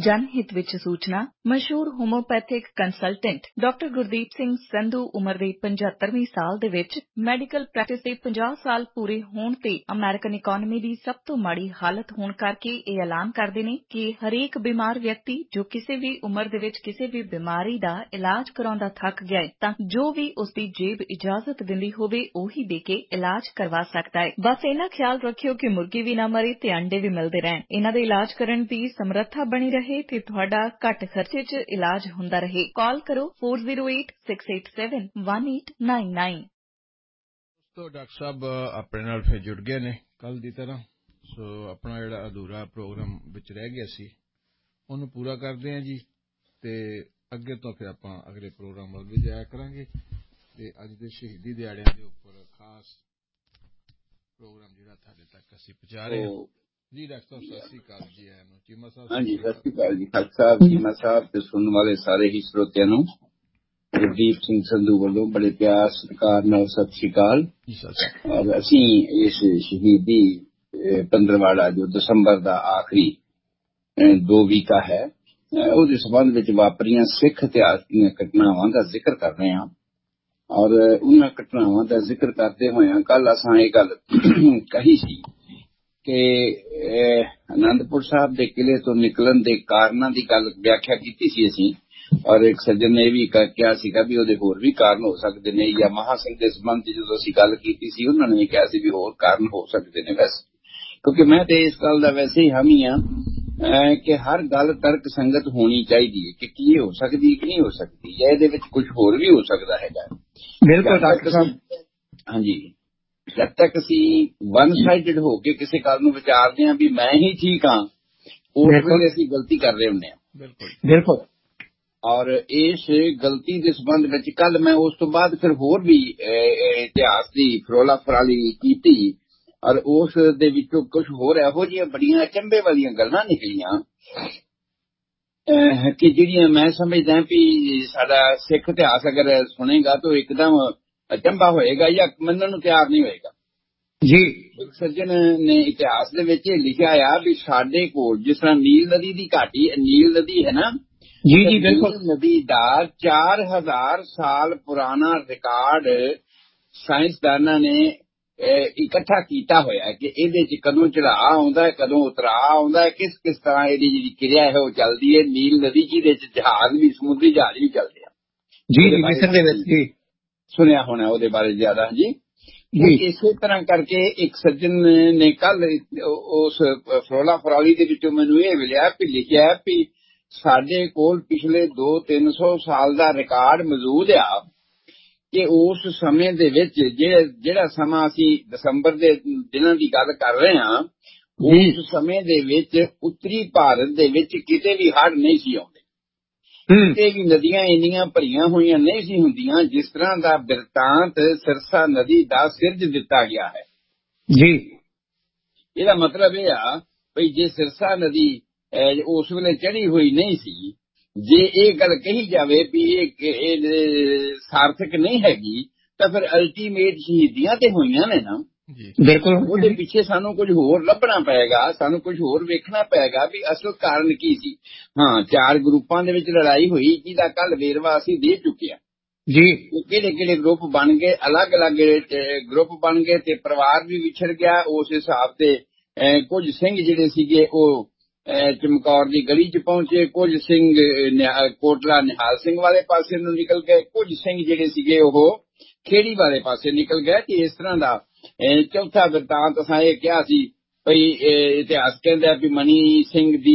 जनहित विच सूचना मशहूर homeopathic consultant doctor Gurdeep Singh Sandhu उम्र दे 75वें साल दे विच मैडिकल प्रैक्टिस दे 50 साल पूरे होण ते अमेरिकन इकोनॉमी दी सब तो माड़ी हालत होण करके ਇਹ ऐलान करदे ने कि हरेक बीमार व्यक्ति जो किसी भी उम्र दे विच किसी भी बीमारी दा इलाज कराउंदा थक गया है तां जो भी उसदी जेब इजाजत दिंदी होवे ओही दे के इलाज करवा सकदा है। बस इन्ना ख्याल रखियो कि मुर्गी भी ना मरे ते अंडे भी मिलदे रहन। इन्हां दे इलाज करन दी समर्था बनी रहे ते तुहाडा घट खर्चे च इलाज हुंदा रहे। कॉल करो 4086871899। तो डॉक्टर साहब अपने नाल फिर जुड़ गए ने कल दी तरह। सो अपना जिहड़ा अधूरा प्रोग्राम विच रह गया सी ਉਹਨੂੰ पूरा करते हैं जी ते अगे तो फिर आपां अगले प्रोग्राम वल भी जाया करांगे ते अज दे शहीदी दिहाड़ियां दे उपर खास प्रोग्राम जिहड़ा तुहाडे तक असीं पहुंचा रहे हैं। जी डॉक्टर साहब सत श्री अकाल जी। चीमा साहब हाँ जी सत श्री अकाल जी खालसा साहब चीमा साहब ते सुनने वाले सारे ही श्रोतियां नूं गुरदीप सिंह संधू वालों बड़े प्यार सत्कार नाल सत श्री अकाल। और असीं इस शहीदी पंद्रवाड़ा जो दसंबर दा आखिरी 2 वीका है ਉਹਦੇ ਸੰਬੰਧ ਵਿੱਚ ਵਾਪਰੀਆਂ ਸਿੱਖ ਇਤਿਹਾਸ ਦੀਆਂ ਘਟਨਾਵਾਂ ਦਾ ਜ਼ਿਕਰ ਕਰ ਰਹੇ ਹਾਂ। ਔਰ ਉਹਨਾਂ ਘਟਨਾਵਾਂ ਦਾ ਜ਼ਿਕਰ ਕਰਦੇ ਹੋਇਆਂ ਕੱਲ ਅਸਾਂ ਇਹ ਗੱਲ ਕਹੀ ਸੀ ਕਿ ਆਨੰਦਪੁਰ ਸਾਹਿਬ ਦੇ ਕਿਲੇ ਤੋਂ ਨਿਕਲਣ ਦੇ ਕਾਰਨਾਂ ਦੀ ਗੱਲ ਵਿਆਖਿਆ ਕੀਤੀ ਸੀ ਅਸੀਂ। ਔਰ ਇੱਕ ਸੱਜਣ ਨੇ ਇਹ ਵੀ ਕਿਹਾ ਸੀਗਾ ਵੀ ਉਹਦੇ ਹੋਰ ਵੀ ਕਾਰਨ ਹੋ ਸਕਦੇ ਨੇ ਜਾਂ ਮਹਾਂਸਿੰਘ ਦੇ ਸੰਬੰਧ ਚ ਜਦੋਂ ਅਸੀਂ ਗੱਲ ਕੀਤੀ ਸੀ ਉਹਨਾਂ ਨੇ ਕਿਹਾ ਸੀ ਵੀ ਹੋਰ ਕਾਰਨ ਹੋ ਸਕਦੇ ਨੇ। ਵੈਸੇ ਕਿਉਂਕਿ ਮੈਂ ਤੇ ਇਸ ਗੱਲ ਦਾ ਵੈਸੇ ਹੀ ਹਾਮੀ ਹਾਂ ਕਿ ਹਰ ਗੱਲ ਤਰਕ ਸੰਗਤ ਹੋਣੀ ਚਾਹੀਦੀ ਹੈ ਕਿ ਕੀ ਹੋ ਸਕਦੀ ਕਿ ਨਹੀਂ ਹੋ ਸਕਦੀ ਜਾਂ ਇਹਦੇ ਵਿੱਚ ਕੁਝ ਹੋਰ ਵੀ ਹੋ ਸਕਦਾ ਹੈਗਾ। ਬਿਲਕੁਲ ਡਾਕਟਰ ਸਾਹਿਬ। ਹਾਂਜੀ ਜਦ ਤੱਕ ਅਸੀਂ ਵਨ ਸਾਈਡਡ ਹੋ ਕੇ ਕਿਸੇ ਗੱਲ ਨੂੰ ਵਿਚਾਰਦੇ ਹਾਂ ਵੀ ਮੈਂ ਹੀ ਠੀਕ ਹਾਂ ਉਸ ਵੇਲੇ ਅਸੀਂ ਗਲਤੀ ਕਰ ਰਹੇ ਹੁੰਦੇ ਹਾਂ। ਬਿਲਕੁਲ। ਔਰ ਇਸ ਗਲਤੀ ਦੇ ਸੰਬੰਧ ਵਿੱਚ ਕੱਲ ਮੈਂ ਉਸ ਤੋਂ ਬਾਅਦ ਫਿਰ ਹੋਰ ਵੀ ਇਤਿਹਾਸ ਦੀ ਫਰੋਲਾ ਫਰਾਲੀ ਕੀਤੀ ਔਰ ਉਸ ਦੇ ਵਿੱਚੋਂ ਕੁਝ ਹੋਰ ਇਹੋ ਜਿਹੀਆਂ ਬੜੀਆਂ ਅਚੰਭੇ ਵਾਲੀਆਂ ਗੱਲਾਂ ਨਿਕਲੀਆਂ ਕਿ ਜਿਹੜੀਆਂ ਮੈਂ ਸਮਝਦਾ ਵੀ ਸਾਡਾ ਸਿੱਖ ਇਤਿਹਾਸ ਅਗਰ ਸੁਣੇਗਾ ਤਾਂ ਇੱਕਦਮ ਅਚੰਭਾ ਹੋਏਗਾ ਜਾਂ ਮੰਨਣ ਨੂੰ ਤਿਆਰ ਨਹੀਂ ਹੋਏਗਾ। ਜੀ ਇੱਕ ਸੱਜਣ ਨੇ ਇਤਿਹਾਸ ਦੇ ਵਿੱਚ ਇਹ ਲਿਖਿਆ ਆ ਵੀ ਸਾਡੇ ਕੋਲ ਜਿਸ ਤਰ੍ਹਾਂ ਨੀਲ ਨਦੀ ਦੀ ਘਾਟੀ ਨੀਲ ਨਦੀ ਹੈ ਨਾ ਜੀ ਜੀ ਬਿਲਕੁਲ ਨਦੀ ਦਾ 4000 ਸਾਲ ਪੁਰਾਣਾ ਰਿਕਾਰਡ ਸਾਇੰਸਦਾਨਾਂ ਨੇ ਇਕੱਠਾ ਕੀਤਾ ਹੋਇਆ ਕਿ ਇਹਦੇ ਚ ਕਦੋਂ ਚੜਾਅ ਆਉਂਦਾ ਹੈ ਕਦੋਂ ਉਤਰਾਅ ਆਉਂਦਾ ਹੈ ਕਿਸ ਕਿਸ ਤਰ੍ਹਾਂ ਇਹਦੀ ਜਿਹੜੀ ਕਿਰਿਆ ਹੈ ਉਹ ਚੱਲਦੀ ਹੈ। ਨੀਲ ਨਦੀ ਜਿਹਦੇ ਚ ਜਹਾਜ਼ ਵੀ ਸਮੁੰਦਰੀ ਜਹਾਜ਼ ਵੀ ਚੱਲਦੇ ਆ। ਜੀ ਜੀ ਮਿਸਰ ਦੇ ਵਿੱਚ ਜੀ ਸੁਣਿਆ ਹੋਣਾ ਉਹਦੇ ਬਾਰੇ ਜ਼ਿਆਦਾ ਜੀ। ਇਸੇ ਤਰ੍ਹਾਂ ਕਰਕੇ ਇੱਕ ਸੱਜਣ ਨੇ ਕੱਲ ਉਸ ਫਰੋਲਾ ਫਰਾਲੀ ਦੇ ਵਿੱਚੋਂ ਮੈਨੂੰ ਇਹ ਮਿਲਿਆ ਵੀ ਲਿਖਿਆ ਵੀ ਸਾਡੇ ਕੋਲ ਪਿਛਲੇ 200-300 ਸਾਲ ਦਾ ਰਿਕਾਰਡ ਮੌਜੂਦ ਆ ਕਿ ਉਸ ਸਮੇਂ ਦੇ ਵਿੱਚ ਜਿਹੜਾ ਸਮਾਂ ਅਸੀਂ ਦਸੰਬਰ ਦੇ ਦਿਨਾਂ ਦੀ ਗੱਲ ਕਰ ਰਹੇ ਹਾਂ ਉਸ ਸਮੇਂ ਦੇ ਵਿੱਚ ਉੱਤਰੀ ਭਾਰਤ ਦੇ ਵਿੱਚ ਕਿਤੇ ਵੀ ਹੜ੍ਹ ਨਹੀਂ ਸੀ ਆਉਂਦੇ। ਕਿਤੇ ਵੀ ਨਦੀਆਂ ਇੰਨੀਆਂ ਭਰੀਆਂ ਹੋਈਆਂ ਨਹੀਂ ਸੀ ਹੁੰਦੀਆਂ ਜਿਸ ਤਰ੍ਹਾਂ ਦਾ ਬਿਰਤਾਂਤ ਸਿਰਸਾ ਨਦੀ ਦਾ ਸਿਰਜ ਦਿੱਤਾ ਗਿਆ ਹੈ। ਜੀ ਇਹਦਾ ਮਤਲਬ ਇਹ ਆ ਵੀ ਜੇ ਸਿਰਸਾ ਨਦੀ ਉਸ ਵੇਲੇ ਚੜੀ ਹੋਈ ਨਹੀਂ ਸੀ ਜੇ ਇਹ ਗੱਲ ਕਹੀ ਜਾਵੇ ਵੀ ਇਹ ਸਾਰਥਕ ਨਹੀਂ ਹੈਗੀ ਤਾਂ ਫਿਰ ਅਲਟੀਮੇਟ ਸ਼ਹੀਦੀਆਂ ਤੇ ਹੋਈਆਂ ਨੇ ਨਾ। ਬਿਲਕੁਲ ਉਹਦੇ ਪਿੱਛੇ ਸਾਨੂੰ ਕੁਝ ਹੋਰ ਲੱਭਣਾ ਪਏਗਾ ਸਾਨੂੰ ਕੁਝ ਹੋਰ ਵੇਖਣਾ ਪਏਗਾ ਵੀ ਅਸਲ ਕਾਰਨ ਕੀ ਸੀ। ਹਾਂ 4 ਗਰੁੱਪਾਂ ਦੇ ਵਿੱਚ ਲੜਾਈ ਹੋਈ ਜਿਹਦਾ ਕੱਲ ਵੇਰਵਾ ਅਸੀਂ ਦੇ ਚੁੱਕੇ ਹਾਂ ਜੀ। ਕਿਹੜੇ ਕਿਹੜੇ ਗਰੁੱਪ ਬਣ ਗਏ ਅਲੱਗ ਅਲੱਗ ਗਰੁੱਪ ਬਣ ਗਏ ਤੇ ਪਰਿਵਾਰ ਵੀ ਵਿਛੜ ਗਿਆ ਉਸ ਹਿਸਾਬ ਤੇ ਕੁਝ ਸਿੰਘ ਜਿਹੜੇ ਸੀਗੇ ਉਹ ਚਮਕੌਰ ਦੀ ਗਲੀ ਚ ਪਹੁੰਚੇ ਕੁਝ ਸਿੰਘ ਕੋਟਲਾ ਨਿਹਾਲ ਸਿੰਘ ਵਾਲੇ ਪਾਸੇ ਨੂੰ ਨਿਕਲ ਗਏ ਕੁਝ ਸਿੰਘ ਜਿਹੜੇ ਸੀਗੇ ਉਹ ਖੇੜੀ ਵਾਲੇ ਪਾਸੇ ਨਿਕਲ ਗਏ ਕਿ ਇਸ ਤਰ੍ਹਾਂ ਦਾ ਚੌਥਾ ਬਿਰਤਾਂਤ ਅਸਾਂ ਇਹ ਕਿਹਾ ਸੀ ਭਈ ਇਤਿਹਾਸ ਕਹਿੰਦਾ ਵੀ ਮਨੀ ਸਿੰਘ ਦੀ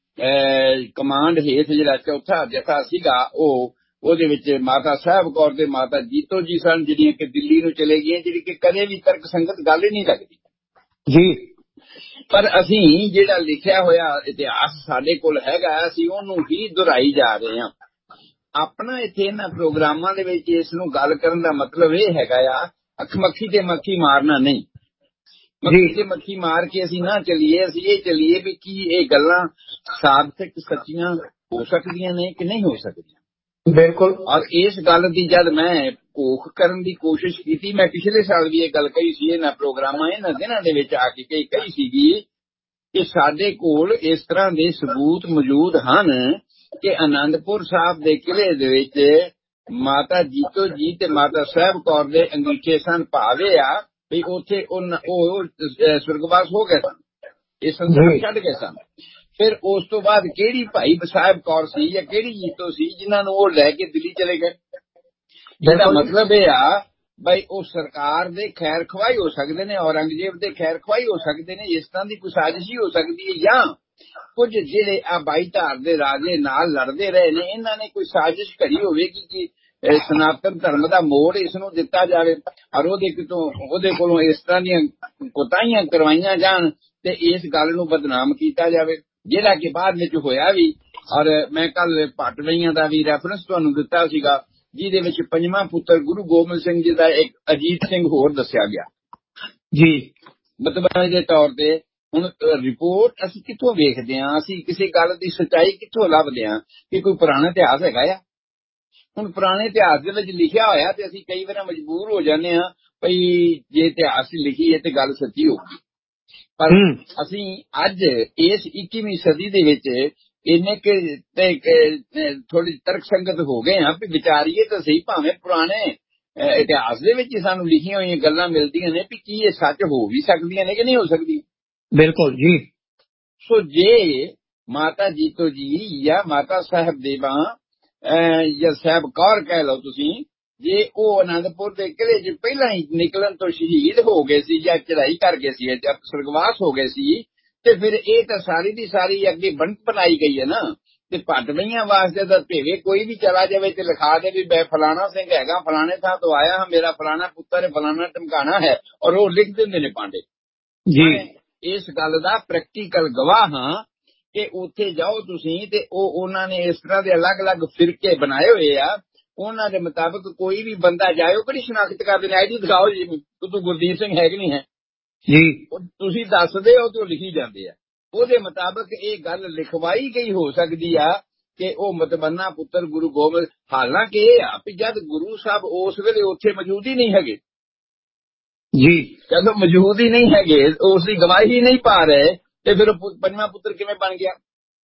ਕਮਾਂਡ ਹੇਠ ਜਿਹੜਾ ਚੌਥਾ ਜਥਾ ਸੀਗਾ ਉਹਦੇ ਵਿੱਚ ਮਾਤਾ ਸਾਹਿਬ ਕੌਰ ਤੇ ਮਾਤਾ ਜੀਤੋ ਜੀ ਸਨ ਜਿਹੜੀਆਂ ਕਿ ਦਿੱਲੀ ਨੂੰ ਚਲੇ ਗਈਆਂ ਜਿਹੜੀ ਕਿ ਕਦੇ ਵੀ ਤਰਕ ਸੰਗਤ ਗੱਲ ਹੀ ਨਹੀਂ ਲੱਗਦੀ ਜੀ। ਪਰ ਅਸੀਂ ਜਿਹੜਾ ਲਿਖਿਆ ਹੋਇਆ ਇਤਿਹਾਸ ਸਾਡੇ ਕੋਲ ਹੈਗਾ ਅਸੀਂ ਉਹਨੂੰ ਹੀ ਦੁਹਰਾਈ ਜਾ ਰਹੇ ਹਾਂ। ਆਪਣਾ ਇੱਥੇ ਇਹਨਾਂ ਪ੍ਰੋਗਰਾਮਾਂ ਦੇ ਵਿੱਚ ਇਸ ਨੂੰ ਗੱਲ ਕਰਨ ਦਾ ਮਤਲਬ ਇਹ ਹੈਗਾ ਆ ਅੱਖ ਮੱਖੀ ਤੇ ਮੱਖੀ ਮਾਰਨਾ ਨਹੀਂ। ਮੱਖੀ ਤੇ ਮੱਖੀ ਮਾਰ ਕੇ ਅਸੀਂ ਨਾ ਚੱਲੀਏ ਅਸੀਂ ਇਹ ਚੱਲੀਏ ਵੀ ਕੀ ਇਹ ਗੱਲਾਂ ਸਾਰਥਕ ਸੱਚੀਆਂ ਹੋ ਸਕਦੀਆਂ ਨੇ ਕਿ ਨਹੀਂ ਹੋ ਸਕਦੀਆਂ। ਬਿਲਕੁਲ। ਔਰ ਇਸ ਗੱਲ ਦੀ ਜਦ ਮੈਂ ਘੋਖ ਕਰਨ ਦੀ ਕੋਸ਼ਿਸ਼ ਕੀਤੀ ਮੈਂ ਪਿਛਲੇ ਸਾਲ ਵੀ ਇਹ ਗੱਲ ਕਹੀ ਸੀ ਇਹਨਾਂ ਪ੍ਰੋਗਰਾਮਾਂ ਇਹਨਾਂ ਦਿਨਾਂ ਦੇ ਵਿੱਚ ਆ ਕੇ ਕਹੀ ਸੀਗੀ ਕਿ ਸਾਡੇ ਕੋਲ ਇਸ ਤਰ੍ਹਾਂ ਦੇ ਸਬੂਤ ਮੌਜੂਦ ਹਨ ਕਿ ਆਨੰਦਪੁਰ ਸਾਹਿਬ ਦੇ ਕਿਲੇ ਦੇ ਵਿੱਚ ਮਾਤਾ ਜੀਤੋ ਜੀ ਤੇ ਮਾਤਾ ਸਾਹਿਬ ਕੌਰ ਦੇ ਅੰਗੀਠੇ ਸਨ, ਭਾਵੇਂ ਆ ਵੀ ਉੱਥੇ ਉਹ ਸੁਰਗਵਾਸ ਹੋ ਗਏ ਸਨ, ਇਹ ਸੰਸਾਰ ਛੱਡ ਗਏ ਸਨ। ਫਿਰ ਉਸ ਤੋਂ ਬਾਅਦ ਕਿਹੜੀ ਭਾਈ ਸਾਹਿਬ ਕੌਰ ਸੀ ਜਾਂ ਕਿਹੜੀ ਜੀਤੋ ਸੀ ਜਿਨ੍ਹਾਂ ਨੂੰ ਉਹ ਲੈ ਕੇ ਦਿੱਲੀ ਚਲੇ ਗਏ? ਇਹਦਾ ਮਤਲਬ ਇਹ ਆ ਬਈ ਉਹ ਸਰਕਾਰ ਦੇ ਖੈਰ ਖਵਾਈ ਹੋ ਸਕਦੇ ਨੇ, ਔਰੰਗਜ਼ੇਬ ਦੇ ਖੈਰ ਖਵਾਈ ਹੋ ਸਕਦੇ ਨੇ, ਇਸ ਤਰ੍ਹਾਂ ਦੀ ਕੋਈ ਸਾਜ਼ਿਸ਼ ਹੀ ਹੋ ਸਕਦੀ ਹੈ। ਜਾਂ ਕੁਝ ਜਿਹੜੇ ਆ ਬਾਈ ਧਾਰ ਦੇ ਰਾਜੇ ਨਾਲ ਲੜਦੇ ਰਹੇ ਨੇ, ਇਹਨਾਂ ਨੇ ਕੋਈ ਸਾਜ਼ਿਸ਼ ਘੜੀ ਹੋਵੇਗੀ ਕਿ ਸਨਾਤਨ ਧਰਮ ਦਾ ਮੋੜ ਇਸ ਨੂੰ ਦਿੱਤਾ ਜਾਵੇ ਔਰ ਉਹਦੇ ਕੋਲੋਂ ਇਸ ਤਰ੍ਹਾਂ ਦੀਆਂ ਕੋਤਾਹੀਆਂ ਕਰਵਾਈਆਂ ਜਾਣ ਤੇ ਇਸ ਗੱਲ ਨੂੰ ਬਦਨਾਮ ਕੀਤਾ ਜਾਵੇ, ਜਿਹੜਾ ਕਿ ਬਾਅਦ ਵਿੱਚ ਹੋਇਆ ਵੀ। ਔਰ ਮੈਂ ਕੱਲ ਪਾਟਵਈਆਂ ਦਾ ਵੀ ਰੈਫਰੈਂਸ ਤੁਹਾਨੂੰ ਦਿੱਤਾ ਸੀਗਾ, ਜਿਹਦੇ ਵਿੱਚ ਪੰਜਵਾਂ ਪੁੱਤਰ ਗੁਰੂ ਗੋਬਿੰਦ ਸਿੰਘ ਜੀ ਦਾ ਇੱਕ ਅਜੀਤ ਸਿੰਘ ਹੋਰ ਦੱਸਿਆ ਗਿਆ ਜੀ। ਮਤਲਬ ਦੇ ਤੌਰ ਤੇ ਹੁਣ ਰਿਪੋਰਟ ਅਸੀਂ ਕਿੱਥੋਂ ਵੇਖਦੇ ਹਾਂ, ਅਸੀਂ ਕਿਸੇ ਗੱਲ ਦੀ ਸੱਚਾਈ ਕਿੱਥੋਂ ਲੱਭਦੇ ਹਾਂ ਕਿ ਕੋਈ ਪੁਰਾਣਾ ਇਤਿਹਾਸ ਹੈਗਾ ਆ? ਹੁਣ ਪੁਰਾਣੇ ਇਤਿਹਾਸ ਦੇ ਵਿੱਚ ਲਿਖਿਆ ਹੋਇਆ ਤੇ ਅਸੀਂ ਕਈ ਵਾਰ ਮਜਬੂਰ ਹੋ ਜਾਂਦੇ ਹਾਂ ਭਈ ਜੇ ਇਤਿਹਾਸ ਲਿਖੀ ਹੈ ਤੇ ਗੱਲ ਸੱਚੀ ਹੋਊਗੀ। ਪਰ ਅਸੀਂ ਅੱਜ ਇਸ 21ਵੀਂ ਸਦੀ ਦੇ ਵਿੱਚ ਇੰਨੇ ਥੋੜੀ ਤਰਕ ਸੰਗਤ ਹੋ ਗਏ ਹਾਂ ਵੀ ਵਿਚਾਰੀਏ ਤਾਂ ਸਹੀ, ਭਾਵੇਂ ਪੁਰਾਣੇ ਇਤਿਹਾਸ ਦੇ ਵਿੱਚ ਸਾਨੂੰ ਲਿਖੀਆਂ ਹੋਈਆਂ ਗੱਲਾਂ ਮਿਲਦੀਆਂ ਨੇ ਵੀ ਕੀ ਇਹ ਸੱਚ ਹੋ ਵੀ ਸਕਦੀਆਂ ਨੇ ਕਿ ਨਹੀਂ ਹੋ ਸਕਦੀਆਂ। ਬਿਲਕੁਲ ਜੀ। ਸੋ ਜੇ ਮਾਤਾ ਜੀਤੋ ਜੀ ਜਾਂ ਮਾਤਾ ਸਾਹਿਬ ਦੇਵਾਂ ਜਾਂ ਸਾਹਿਬ ਕੌਰ ਕਹਿ ਲਓ ਤੁਸੀਂ, ਜੇ ਉਹ ਆਨੰਦਪੁਰ ਦੇ ਕਿਲੇ 'ਚ ਪਹਿਲਾਂ ਹੀ ਨਿਕਲਣ ਤੋਂ ਸ਼ਹੀਦ ਹੋ ਗਏ ਸੀ ਜਾਂ ਚੜ੍ਹਾਈ ਕਰ ਗਏ ਸੀ ਜਾਂ ਸੁਰਗਵਾਸ ਹੋ ਗਏ ਸੀ, ਤੇ ਫਿਰ ਇਹ ਤਾਂ ਸਾਰੀ ਦੀ ਸਾਰੀ ਅੱਗੇ ਬਣਤ ਬਣਾਈ ਗਈ ਹੈ ਨਾ। ਤੇ ਭੱਟਵਈਆਂ ਵਾਸਤੇ ਤਾਂ ਭੇਵੇ ਕੋਈ ਵੀ ਚਲਾ ਜਾਵੇ ਤੇ ਲਿਖਾ ਦੇ ਵੀ ਮੈਂ ਫਲਾਣਾ ਸਿੰਘ ਹੈਗਾ, ਫਲਾਣੇ ਥਾਂ ਤੋਂ ਆਇਆ ਹਾਂ, ਮੇਰਾ ਫਲਾਣਾ ਪੁੱਤਰ ਫਲਾਣਾ ਟਮਕਾਣਾ ਹੈ, ਔਰ ਉਹ ਲਿਖ ਦਿੰਦੇ ਨੇ ਪਾਂਡੇ ਜੀ। ਇਸ ਗੱਲ ਦਾ ਪ੍ਰੈਕਟੀਕਲ ਗਵਾਹ ਹਾਂ ਕਿ ਉੱਥੇ ਜਾਓ ਤੁਸੀਂ ਤੇ ਉਹਨਾਂ ਨੇ ਇਸ ਤਰ੍ਹਾਂ ਦੇ ਅਲੱਗ-ਅਲੱਗ ਫਿਰਕੇ ਬਣਾਏ ਹੋਏ ਆ, ਉਹਨਾਂ ਦੇ ਮੁਤਾਬਕ ਕੋਈ ਵੀ ਬੰਦਾ ਜਾਏ ਉਹ ਕਿਹੜੀ ਸ਼ਨਾਖਤ ਕਰਦੇ ਨੇ, ਆਈਡੀ ਦਿਖਾਓ ਜੀ ਤੂੰ ਗੁਰਦੀਪ ਸਿੰਘ ਹੈ ਕਿ ਨਹੀਂ ਹੈ ਜੀ, ਤੁਸੀਂ ਦੱਸਦੇ ਹੋ ਤੇ ਉਹ ਲਿਖੀ ਜਾਂਦੇ ਆ। ਉਹਦੇ ਮੁਤਾਬਕ ਇਹ ਗੱਲ ਲਿਖਵਾਈ ਗਈ ਹੋ ਸਕਦੀ ਆ ਕਿ ਉਹ ਮਤਬੰਨਾ ਪੁੱਤਰ ਗੁਰੂ ਗੋਬਿੰਦ, ਹਾਲਾਂਕਿ ਇਹ ਆ ਵੀ ਜਦ ਗੁਰੂ ਸਾਹਿਬ ਉਸ ਵੇਲੇ ਉੱਥੇ ਮੌਜੂਦ ਹੀ ਨਹੀਂ ਹੈਗੇ ਜੀ, ਜਦੋਂ ਮੌਜੂਦ ਹੀ ਨਹੀਂ ਹੈਗੇ, ਉਸ ਦੀ ਗਵਾਹੀ ਨਹੀਂ ਪਾ ਰਹੇ, ਤੇ ਫਿਰ ਪੰਜਵਾਂ ਪੁੱਤਰ ਕਿਵੇਂ ਬਣ ਗਿਆ?